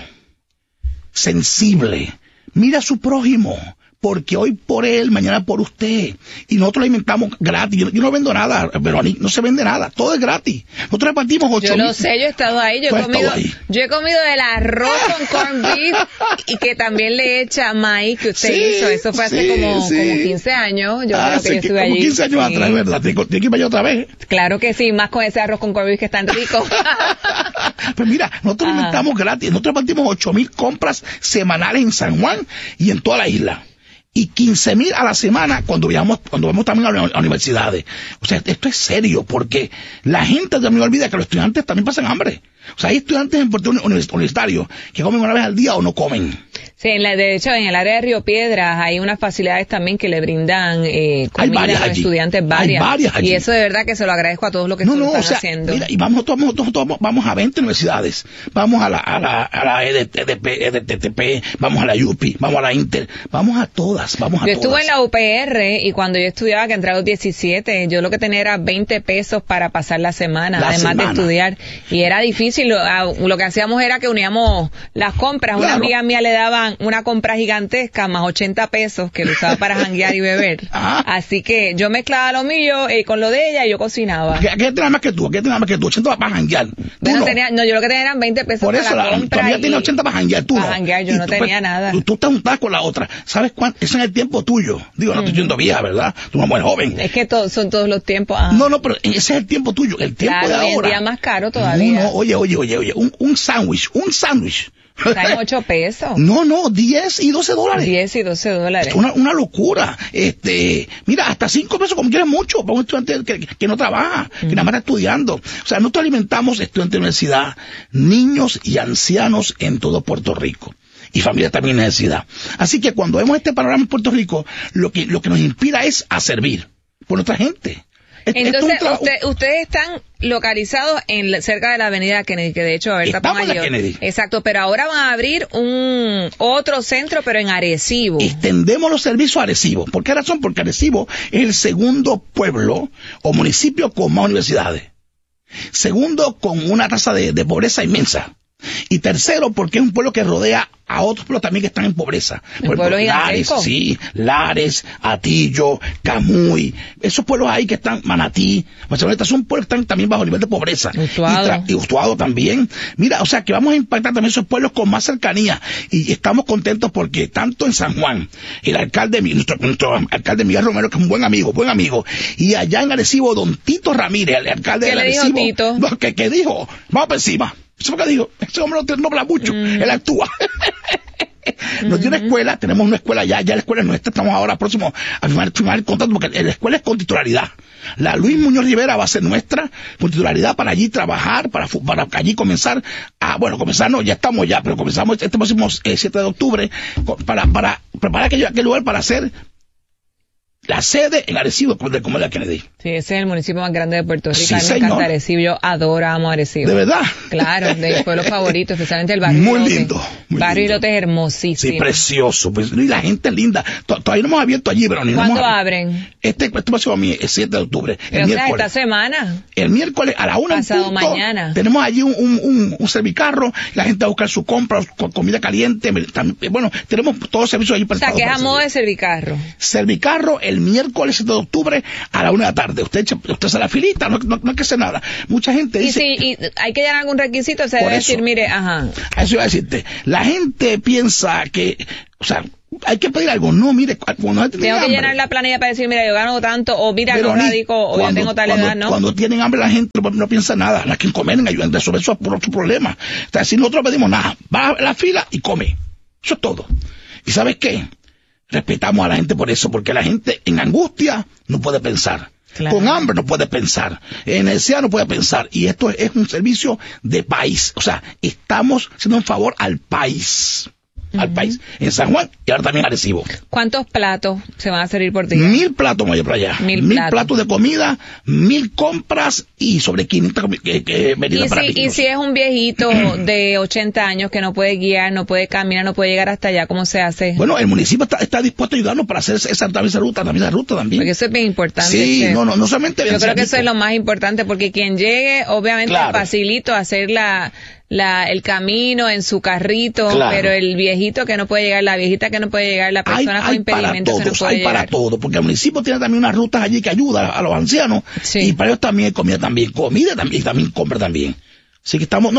sensible, mira a su prójimo, porque hoy por él, mañana por usted. Y nosotros lo alimentamos gratis. Yo no vendo nada, Verónica, no se vende nada, todo es gratis. Nosotros repartimos 8,000. Yo lo sé, yo he estado ahí, yo he comido el arroz con corned beef y que también le echa maíz que usted hizo. Eso fue hace como 15 años. Yo creo que yo estuve allí. 15 años atrás, ¿verdad? ¿Tiene que ir para allá otra vez? Claro que sí, más con ese arroz con corned beef que es tan rico. Pues mira, nosotros alimentamos gratis. Nosotros repartimos 8,000 compras semanales en San Juan y en toda la isla. Y 15,000 a la semana cuando vamos también a universidades. O sea, esto es serio, porque la gente también no olvida que los estudiantes también pasan hambre. O sea, hay estudiantes en Puerto Universitario que comen una vez al día o no comen. Sí, de hecho, en el área de Río Piedras hay unas facilidades también que le brindan comida a los estudiantes, varias allí. Y eso de verdad que se lo agradezco a todos los que están haciendo. Mira, y vamos a 20 universidades. Vamos a la EDTP, vamos a la UPI, vamos a la Inter, vamos a todas, Yo estuve en la UPR y cuando yo estudiaba, que entré a los 17, yo lo que tenía era 20 pesos para pasar la semana, además de estudiar. Y era difícil, lo que hacíamos era que uníamos las compras. Claro. Una amiga mía le daban una compra gigantesca más 80 pesos que lo usaba para janguear y beber. Así que yo mezclaba lo mío con lo de ella y yo cocinaba. ¿Qué tenía más que tú? 80 para janguear. Bueno, yo lo que tenía eran 20 pesos por eso para la compra. Todavía tenía 80 para janguear, tú para janguear yo no tenía nada. Tú te juntabas con la otra. ¿Sabes cuánto? Eso es el tiempo tuyo. Digo, no estoy siendo vieja, ¿verdad? Tú eres una mujer joven. Es que son todos los tiempos. No, pero ese es el tiempo tuyo. El tiempo de ahora. Hoy en día más caro todavía. Oye. Un sándwich. Está en 8 pesos. No, 10 y 12 dólares. 10 y 12 dólares. Una locura. Mira, hasta 5 pesos como quieres mucho para un estudiante que no trabaja, que nada más está estudiando. O sea, nosotros alimentamos estudiantes de universidad, niños y ancianos en todo Puerto Rico. Y familia también en necesidad. Así que cuando vemos este panorama en Puerto Rico, lo que nos inspira es a servir por nuestra gente. Entonces, ustedes están localizados cerca de la avenida Kennedy, que de hecho ahorita estamos en la Kennedy. Exacto, pero ahora van a abrir otro centro, pero en Arecibo. Extendemos los servicios a Arecibo. ¿Por qué razón? Porque Arecibo es el segundo pueblo o municipio con más universidades. Segundo, con una tasa de pobreza inmensa. Y tercero, porque es un pueblo que rodea a otros pueblos también que están en pobreza. Por ejemplo, Lares, Atillo, Camuy, esos pueblos ahí que están, Manatí, son pueblos que están también bajo nivel de pobreza. Y Utuado también. Mira, o sea que vamos a impactar también esos pueblos con más cercanía. Y estamos contentos porque tanto en San Juan, el alcalde, nuestro alcalde Miguel Romero, que es un buen amigo, y allá en Arecibo, don Tito Ramírez, el alcalde de Arecibo, que dijo, vamos por encima. Eso fue lo que dijo. Ese hombre no habla mucho, él actúa. Nos dio una escuela, tenemos una escuela ya la escuela es nuestra, estamos ahora próximos a firmar el contrato, porque la escuela es con titularidad. La Luis Muñoz Rivera va a ser nuestra con titularidad para allí trabajar, para allí comenzar ya estamos ya, pero comenzamos este próximo 7 de octubre para preparar aquel lugar para hacer la sede en Arecibo de Comedia Kennedy. Sí, ese es el municipio más grande de Puerto Rico. Sí, a mí me encanta Arecibo, yo amo Arecibo. ¿De verdad? Claro, de mis pueblos favoritos, especialmente el barrio. Muy lindo. Barrio Ilote es hermosísimo. Sí, precioso. Pues, y la gente es linda. Todavía no hemos abierto allí, pero ni ¿cuándo abren? Este próximo el 7 de octubre. Pero, el miércoles. Esta semana. El miércoles a la 1 pasado mañana. Tenemos allí un servicarro, la gente va a buscar su compra, comida caliente. Bueno, tenemos todos los servicios allí prestados. O sea, que es a modo de servicarro. Servicarro, el miércoles de octubre a la 1 de la tarde. Usted hace la filita, no hay que hacer nada. Mucha gente dice... ¿Y hay que llenar algún requisito? Se debe decir, mire, ajá. Eso iba a decirte. La gente piensa que, o sea, hay que pedir algo. No, mire, cuando tengo que llenar la planilla para decir, mira, yo gano tanto, o mira, no radico, o yo tengo tal edad, ¿no? Cuando tienen hambre la gente no piensa nada. La que comen ayudan de resolver eso por otro problema. O sea, si nosotros pedimos nada, va a la fila y come. Eso es todo. ¿Y sabes qué? Respetamos a la gente por eso, porque la gente en angustia no puede pensar. Claro. Con hambre no puede pensar, en necesidad no puede pensar, y esto es un servicio de país, o sea, estamos haciendo un favor al país, en San Juan y ahora también en Arecibo. ¿Cuántos platos se van a servir por día? 1,000 platos voy para allá, 1,000 platos de comida, 1,000 compras y sobre 500 medidas para niños. Y si es un viejito de 80 años que no puede guiar, no puede caminar, no puede llegar hasta allá, ¿cómo se hace? Bueno, el municipio está dispuesto a ayudarnos para hacer esa ruta también. Porque eso es bien importante. Sí, no solamente... Yo creo que eso es lo más importante, porque quien llegue, obviamente, facilito hacer el camino en su carrito, pero el viejito que no puede llegar, la viejita que no puede llegar, la persona con impedimentos que no puede llegar. Para todo, porque el municipio tiene también unas rutas allí que ayudan a los ancianos, y para ellos también hay comida también, y también compra también. Así que estamos,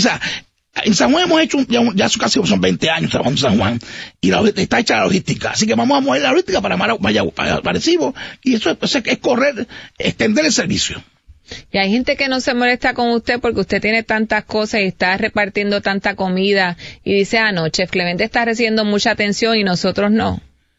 en San Juan hemos hecho ya casi son 20 años trabajando en San Juan, y está hecha la logística, así que vamos a mover la logística para Arecibo, y eso es correr, extender el servicio. Y hay gente que no se molesta con usted porque usted tiene tantas cosas y está repartiendo tanta comida y dice, Chef Clemente está recibiendo mucha atención y nosotros no.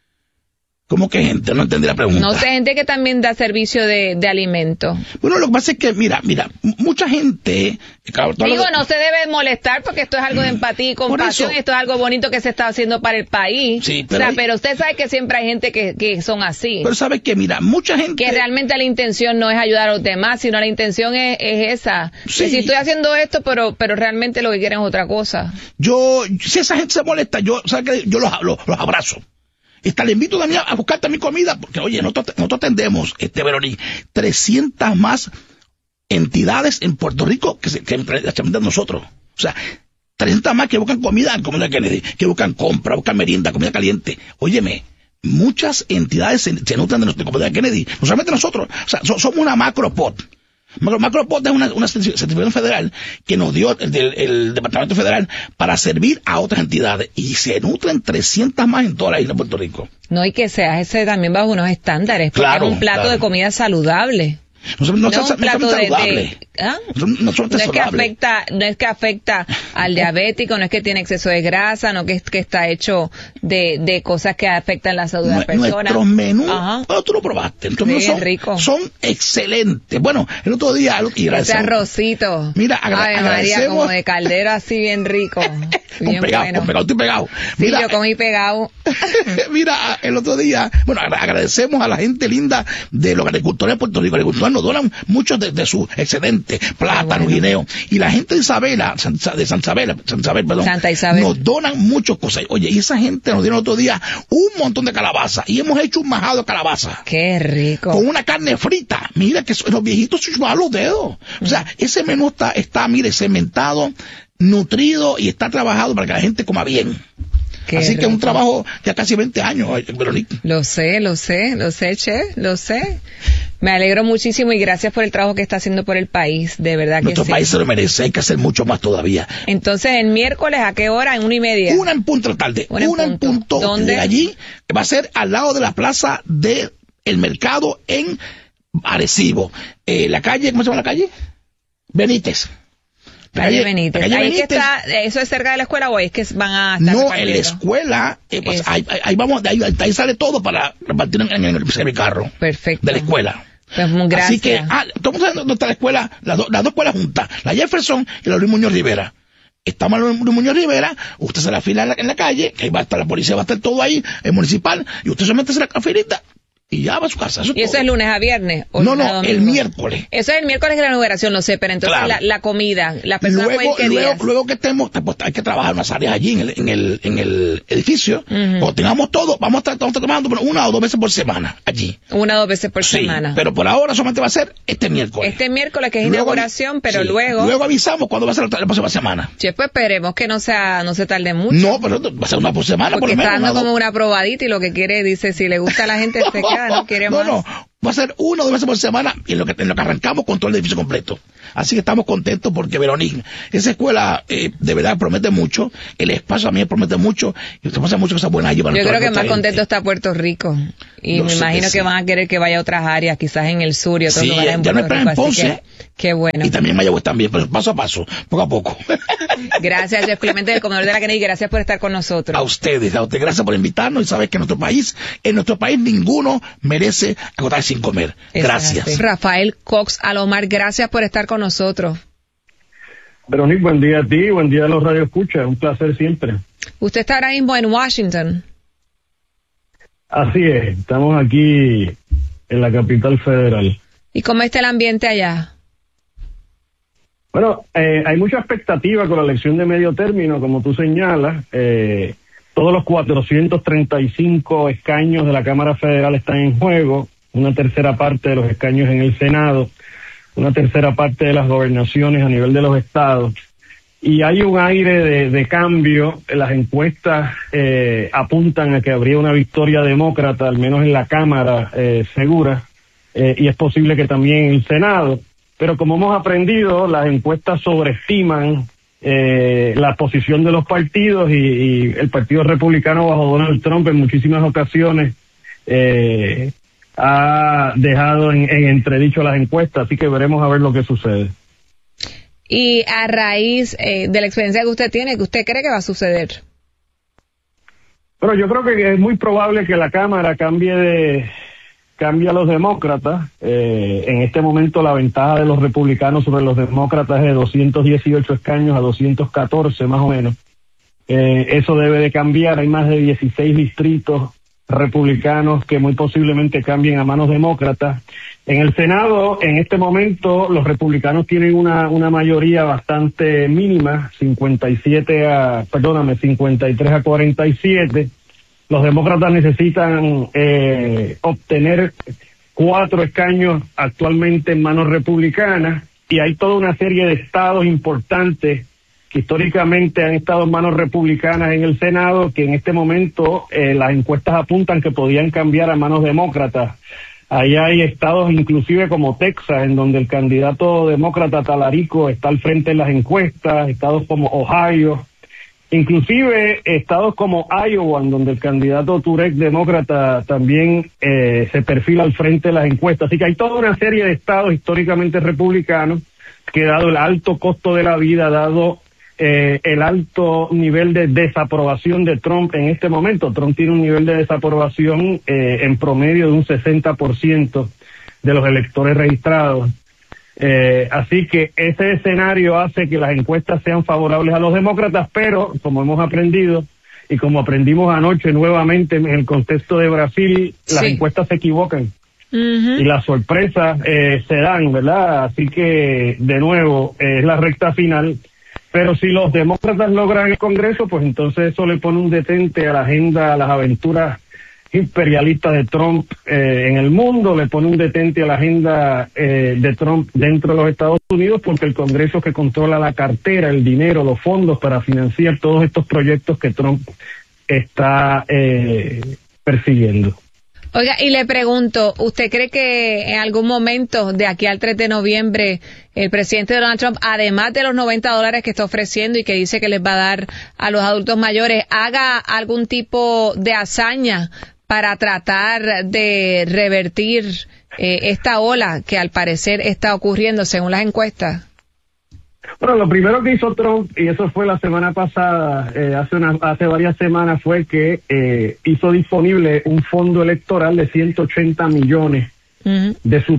¿Cómo que gente? No entendí la pregunta. No sé, gente que también da servicio de alimento. Bueno, lo que pasa es que, mira, mucha gente... no se debe molestar porque esto es algo de empatía y compasión, esto es algo bonito que se está haciendo para el país. Sí, pero usted sabe que siempre hay gente que son así. Pero sabe que, mira, mucha gente... Que realmente la intención no es ayudar a los demás, sino la intención es esa. Sí. Que si estoy haciendo esto, pero realmente lo que quieren es otra cosa. Si esa gente se molesta, yo los abrazo. Le invito también a buscar también comida, porque oye, nosotros atendemos, Verónica, 300 más entidades en Puerto Rico que atendemos nosotros. O sea, 300 más que buscan comida en Comunidad Kennedy, que buscan compra, buscan merienda, comida caliente. Óyeme, muchas entidades se nutren de Comunidad Kennedy, no solamente nosotros, o sea, somos una macropod. Macropod es una certificación federal que nos dio el Departamento Federal para servir a otras entidades, y se nutren 300 más en toda la isla de Puerto Rico. No, y que sea ese también bajo unos estándares, porque es un plato de comida saludable. No es un plato saludable. No es que afecta al diabético, no es que tiene exceso de grasa, no que está hecho de cosas que afectan la salud de la persona. Nuestros menús, tú lo probaste, son excelentes. Bueno, el otro día ese arrocito, mira, María, como de caldero así bien rico. Bien pegado. Mira, yo comí pegado. Mira, el otro día, agradecemos a la gente linda de los agricultores de Puerto Rico. Nos donan muchos de su excedente, plátano, guineo, y la gente de Santa Isabel, nos donan muchas cosas. Oye, y esa gente nos dio el otro día un montón de calabaza, y hemos hecho un majado de calabaza. ¡Qué rico! Con una carne frita. Mira que los viejitos se chupan los dedos. O sea, ese menú está, mire, cementado, nutrido, y está trabajado para que la gente coma bien. Así que es un trabajo ya casi 20 años, Verónica. Lo sé, Chef, lo sé. Me alegro muchísimo y gracias por el trabajo que está haciendo por el país, de verdad que Nuestro país se lo merece, hay que hacer mucho más todavía. Entonces, el miércoles, ¿a qué hora? ¿En 1:30? 1 en punto de la tarde. 1 en punto. ¿Dónde? De allí, va a ser al lado de la plaza del mercado en Arecibo. La calle, ¿cómo se llama la calle? Benítez. Calle Benítez. Ahí que está, ¿eso es cerca de la escuela o es que van a estar? No, en la escuela, ahí vamos, ahí sale todo para repartir en el carro. Perfecto. De la escuela. Pues gracias. Así que, estamos sabiendo dónde está la escuela, las dos escuelas juntas, la Jefferson y la Luis Muñoz Rivera. Estamos en Luis Muñoz Rivera, usted se la fila en la calle, que ahí va a estar la policía, va a estar todo ahí, el municipal, y usted se mete en la filita y ya va a su casa. ¿Y eso es lunes a viernes? No, el miércoles. Eso es el miércoles de la inauguración, lo sé, pero entonces la comida, la persona puede ir ¿qué días? Luego que estemos, pues hay que trabajar unas áreas allí en el edificio. Cuando tengamos todo, vamos a estar trabajando 1 o 2 veces por semana allí. 1 o 2 veces por semana. Pero por ahora solamente va a ser este miércoles. Este miércoles que es inauguración, pero luego... Luego avisamos cuándo va a ser la próxima semana. Sí, pues esperemos que no se tarde mucho. No, pero va a ser una por semana. Porque está dando como una probadita y lo que quiere, dice, si le gusta a la gente se queda. ya, no quiere más. No, va a ser 1 o 2 veces por semana en lo que arrancamos con todo el edificio completo. Así que estamos contentos porque, Veronique, esa escuela de verdad promete mucho, el espacio también promete mucho, y usted pasa muchas cosas buenas allí. Yo creo que más contento está Puerto Rico, y me imagino que van a querer que vaya a otras áreas, quizás en el sur y otros lugares en Puerto Rico. En Ponce, qué bueno. Y también en Mayagüez también, pero paso a paso, poco a poco. Gracias, Jeff Clemente, del comedor de la Kennedy, gracias por estar con nosotros. A usted, gracias por invitarnos, y sabes que en nuestro país ninguno merece agotar sin comer. Gracias. Rafael Cox Alomar, gracias por estar con nosotros. Veronique, buen día a ti, buen día a los radioescuchas, un placer siempre. Usted está ahora mismo en Washington. Así es, estamos aquí en la capital federal. ¿Y cómo está el ambiente allá? Bueno, hay mucha expectativa con la elección de medio término, como tú señalas. Todos los 435 escaños de la Cámara Federal están en juego, una tercera parte de los escaños en el Senado, una tercera parte de las gobernaciones a nivel de los estados. Y hay un aire de cambio. Las encuestas apuntan a que habría una victoria demócrata, al menos en la Cámara, segura, y es posible que también en el Senado. Pero como hemos aprendido, las encuestas sobreestiman la posición de los partidos, y el Partido Republicano bajo Donald Trump en muchísimas ocasiones ha dejado en entredicho las encuestas, así que veremos a ver lo que sucede. Y a raíz de la experiencia que usted tiene, ¿qué usted cree que va a suceder? Bueno, yo creo que es muy probable que la Cámara cambie a los demócratas. En este momento la ventaja de los republicanos sobre los demócratas es de 218 escaños a 214 más o menos. Eso debe de cambiar. Hay más de 16 distritos republicanos que muy posiblemente cambien a manos demócratas. En el Senado, en este momento, los republicanos tienen una mayoría bastante mínima, 53 a 47. Los demócratas necesitan obtener 4 escaños actualmente en manos republicanas, y hay toda una serie de estados importantes que históricamente han estado en manos republicanas en el Senado, que en este momento las encuestas apuntan que podían cambiar a manos demócratas. Ahí hay estados inclusive como Texas, en donde el candidato demócrata Talarico está al frente en las encuestas, estados como Ohio, inclusive estados como Iowa, en donde el candidato Turek demócrata también se perfila al frente de las encuestas. Así que hay toda una serie de estados históricamente republicanos que, dado el alto costo de la vida, dado el alto nivel de desaprobación de Trump en este momento, Trump tiene un nivel de desaprobación en promedio de un 60% de los electores registrados. Así que ese escenario hace que las encuestas sean favorables a los demócratas, pero como hemos aprendido y como aprendimos anoche nuevamente en el contexto de Brasil, las encuestas se equivocan. Y las sorpresas se dan, ¿verdad? Así que, de nuevo, es la recta final. Pero si los demócratas logran el Congreso, pues entonces eso le pone un detente a la agenda, a las aventuras imperialistas de Trump en el mundo, le pone un detente a la agenda de Trump dentro de los Estados Unidos, porque el Congreso es que controla la cartera, el dinero, los fondos para financiar todos estos proyectos que Trump está persiguiendo. Oiga, y le pregunto, ¿usted cree que en algún momento de aquí al 3 de noviembre el presidente Donald Trump, además de los $90 que está ofreciendo y que dice que les va a dar a los adultos mayores, haga algún tipo de hazaña para tratar de revertir esta ola que al parecer está ocurriendo según las encuestas? Bueno, lo primero que hizo Trump, y eso fue la semana pasada, hace varias semanas, fue que hizo disponible un fondo electoral de 180 millones de su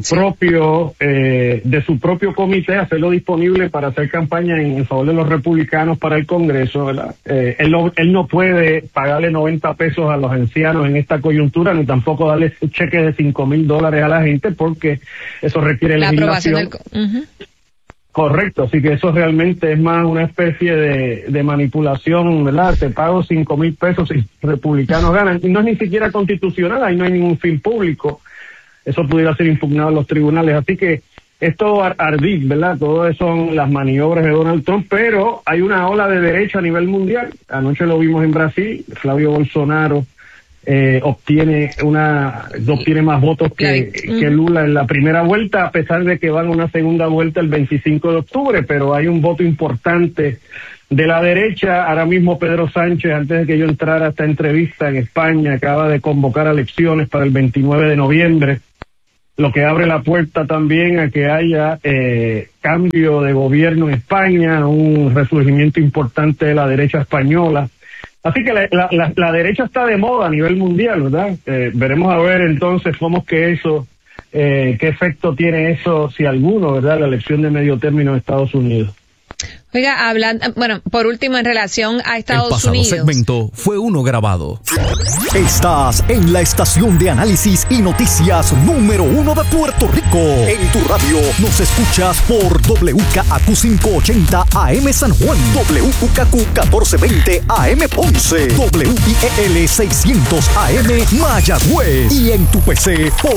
propio comité, hacerlo disponible para hacer campaña en favor de los republicanos para el Congreso, ¿verdad? Él no puede pagarle 90 pesos a los ancianos en esta coyuntura, ni tampoco darle cheques de $5,000 a la gente, porque eso requiere la legislación. Correcto, así que eso realmente es más una especie de manipulación, ¿verdad? Te pago 5,000 pesos y republicanos ganan. Y no es ni siquiera constitucional, ahí no hay ningún fin público. Eso pudiera ser impugnado en los tribunales. Así que esto ardid, ¿verdad? Todo eso son las maniobras de Donald Trump, pero hay una ola de derecha a nivel mundial. Anoche lo vimos en Brasil, Flavio Bolsonaro obtiene más votos que Lula en la primera vuelta, a pesar de que van a una segunda vuelta el 25 de octubre, pero hay un voto importante de la derecha. Ahora mismo Pedro Sánchez, antes de que yo entrara a esta entrevista en España, acaba de convocar elecciones para el 29 de noviembre, lo que abre la puerta también a que haya cambio de gobierno en España, un resurgimiento importante de la derecha española. Así que la derecha está de moda a nivel mundial, ¿verdad? Veremos a ver entonces qué efecto tiene eso, si alguno, ¿verdad? La elección de medio término en Estados Unidos. Oiga, por último, en relación a Estados Unidos. El pasado segmento fue uno grabado. Estás en la estación de análisis y noticias número 1 de Puerto Rico. En tu radio nos escuchas por WKAQ 580 AM San Juan, WKAQ 1420 AM Ponce, WIEL 600 AM Mayagüez y en tu PC por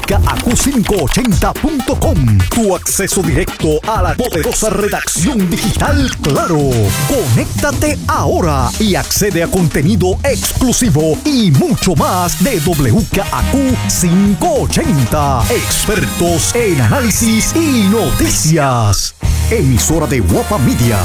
WKAQ580.com. Tu acceso directo a la poderosa redacción digital Claro. Conéctate ahora y accede a contenido exclusivo y mucho más de WKAQ 580. Expertos en análisis y noticias. Emisora de Guapa Media.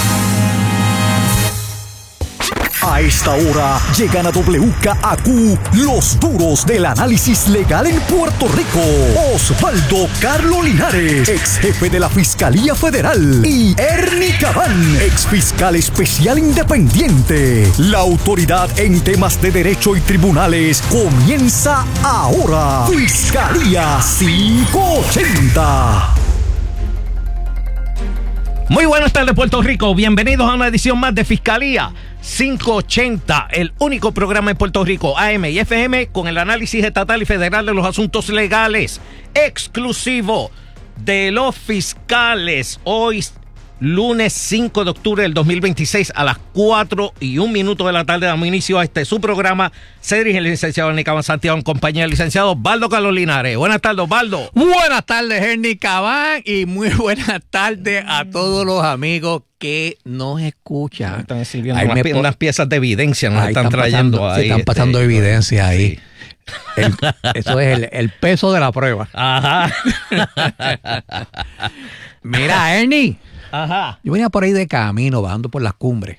A esta hora llegan a WKAQ los duros del análisis legal en Puerto Rico. Osvaldo Carlos Linares, ex jefe de la Fiscalía Federal, y Ernie Cabán, ex fiscal especial independiente. La autoridad en temas de derecho y tribunales comienza ahora. Fiscalía 580. Muy buenas tardes, Puerto Rico. Bienvenidos a una edición más de Fiscalía 580, el único programa en Puerto Rico, AM y FM, con el análisis estatal y federal de los asuntos legales, exclusivo de los fiscales. Hoy, lunes 5 de octubre del 2026, a las 4:01 de la tarde, damos inicio a su programa. Se dirige el licenciado Ernie Cabán Santiago en compañía del licenciado Osvaldo Carlos Linares. Buenas tardes, Osvaldo. Buenas tardes, Ernie Cabán, y muy buenas tardes a todos los amigos que nos escuchan. Están sirviendo unas piezas de evidencia, nos están trayendo pasando, ahí. Se están pasando evidencia ahí. Sí. Eso es el peso de la prueba. Ajá. Mira, Ernie. Ajá. Yo venía por ahí de camino, bajando por las cumbres.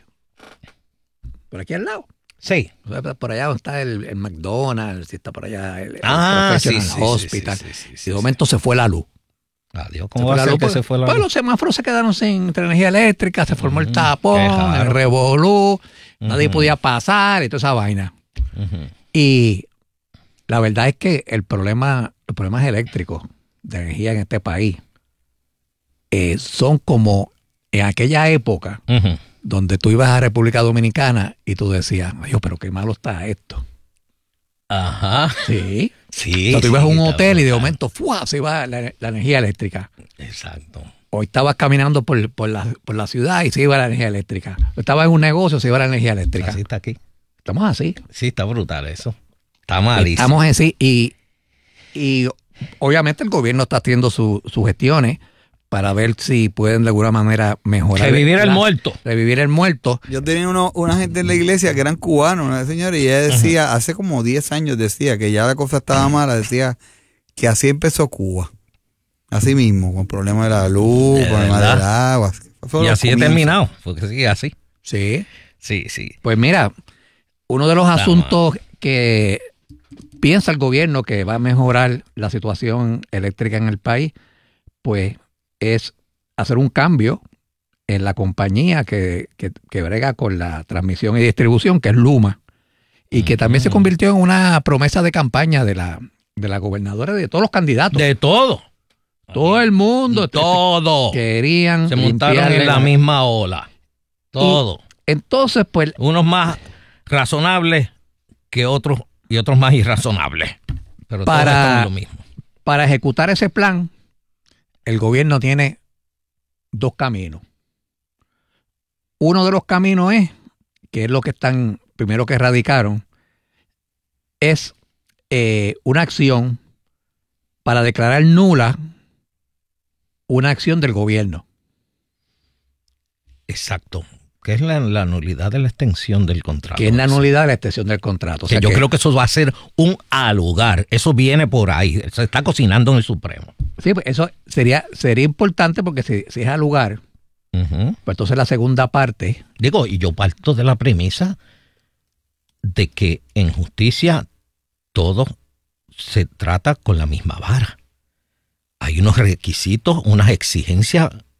Por aquí al lado. Sí. Por allá donde está el McDonald's, está por allá el Hospital. Y de momento se fue la luz. Adiós. ¿Cómo va a ser que se fue la luz? Pues los semáforos se quedaron sin energía eléctrica, se formó el tapón, el revolú, nadie podía pasar y toda esa vaina. Y la verdad es que los problemas eléctricos de energía en este país son como en aquella época donde tú ibas a República Dominicana y tú decías, Dios, pero qué malo está esto. Ajá. Sí. Sí. O sea, tú ibas a un hotel y de momento se iba la energía eléctrica. Exacto. O estabas caminando por la ciudad y se iba la energía eléctrica. O estabas en un negocio, se iba la energía eléctrica. Así está aquí. Estamos así. Sí, está brutal eso. Está malísimo. Estamos así y obviamente el gobierno está haciendo sus gestiones para ver si pueden de alguna manera mejorar. Revivir el muerto. Revivir el muerto. Yo tenía una gente en la iglesia que eran cubanos, una señora, y ella decía, hace como 10 años decía que ya la cosa estaba mala, decía que así empezó Cuba. Así mismo, con problemas de la luz, problemas del agua. Y así he terminado, porque sigue así. Sí. Sí, sí. Pues mira, uno de los asuntos que piensa el gobierno que va a mejorar la situación eléctrica en el país, pues es hacer un cambio en la compañía que brega con la transmisión y distribución, que es Luma, y que también se convirtió en una promesa de campaña de la gobernadora y de todos los candidatos. De todo. Todo el mundo. Todo. Querían. Se montaron en la misma ola. Todo. Entonces, pues. Unos más razonables que otros y otros más irrazonables. Pero todos están lo mismo. Para ejecutar ese plan, el gobierno tiene dos caminos. Uno de los caminos que es lo que están, primero que radicaron, es una acción para declarar nula una acción del gobierno. Exacto. ¿Qué es la nulidad de la extensión del contrato? ¿Qué es la nulidad de la extensión del contrato? O sea, yo creo que eso va a ser un alugar. Eso viene por ahí. Se está cocinando en el Supremo. Sí, pues eso sería importante porque si es alugar, pues entonces la segunda parte... Digo, y yo parto de la premisa de que en justicia todo se trata con la misma vara. Hay unos requisitos, unas exigencias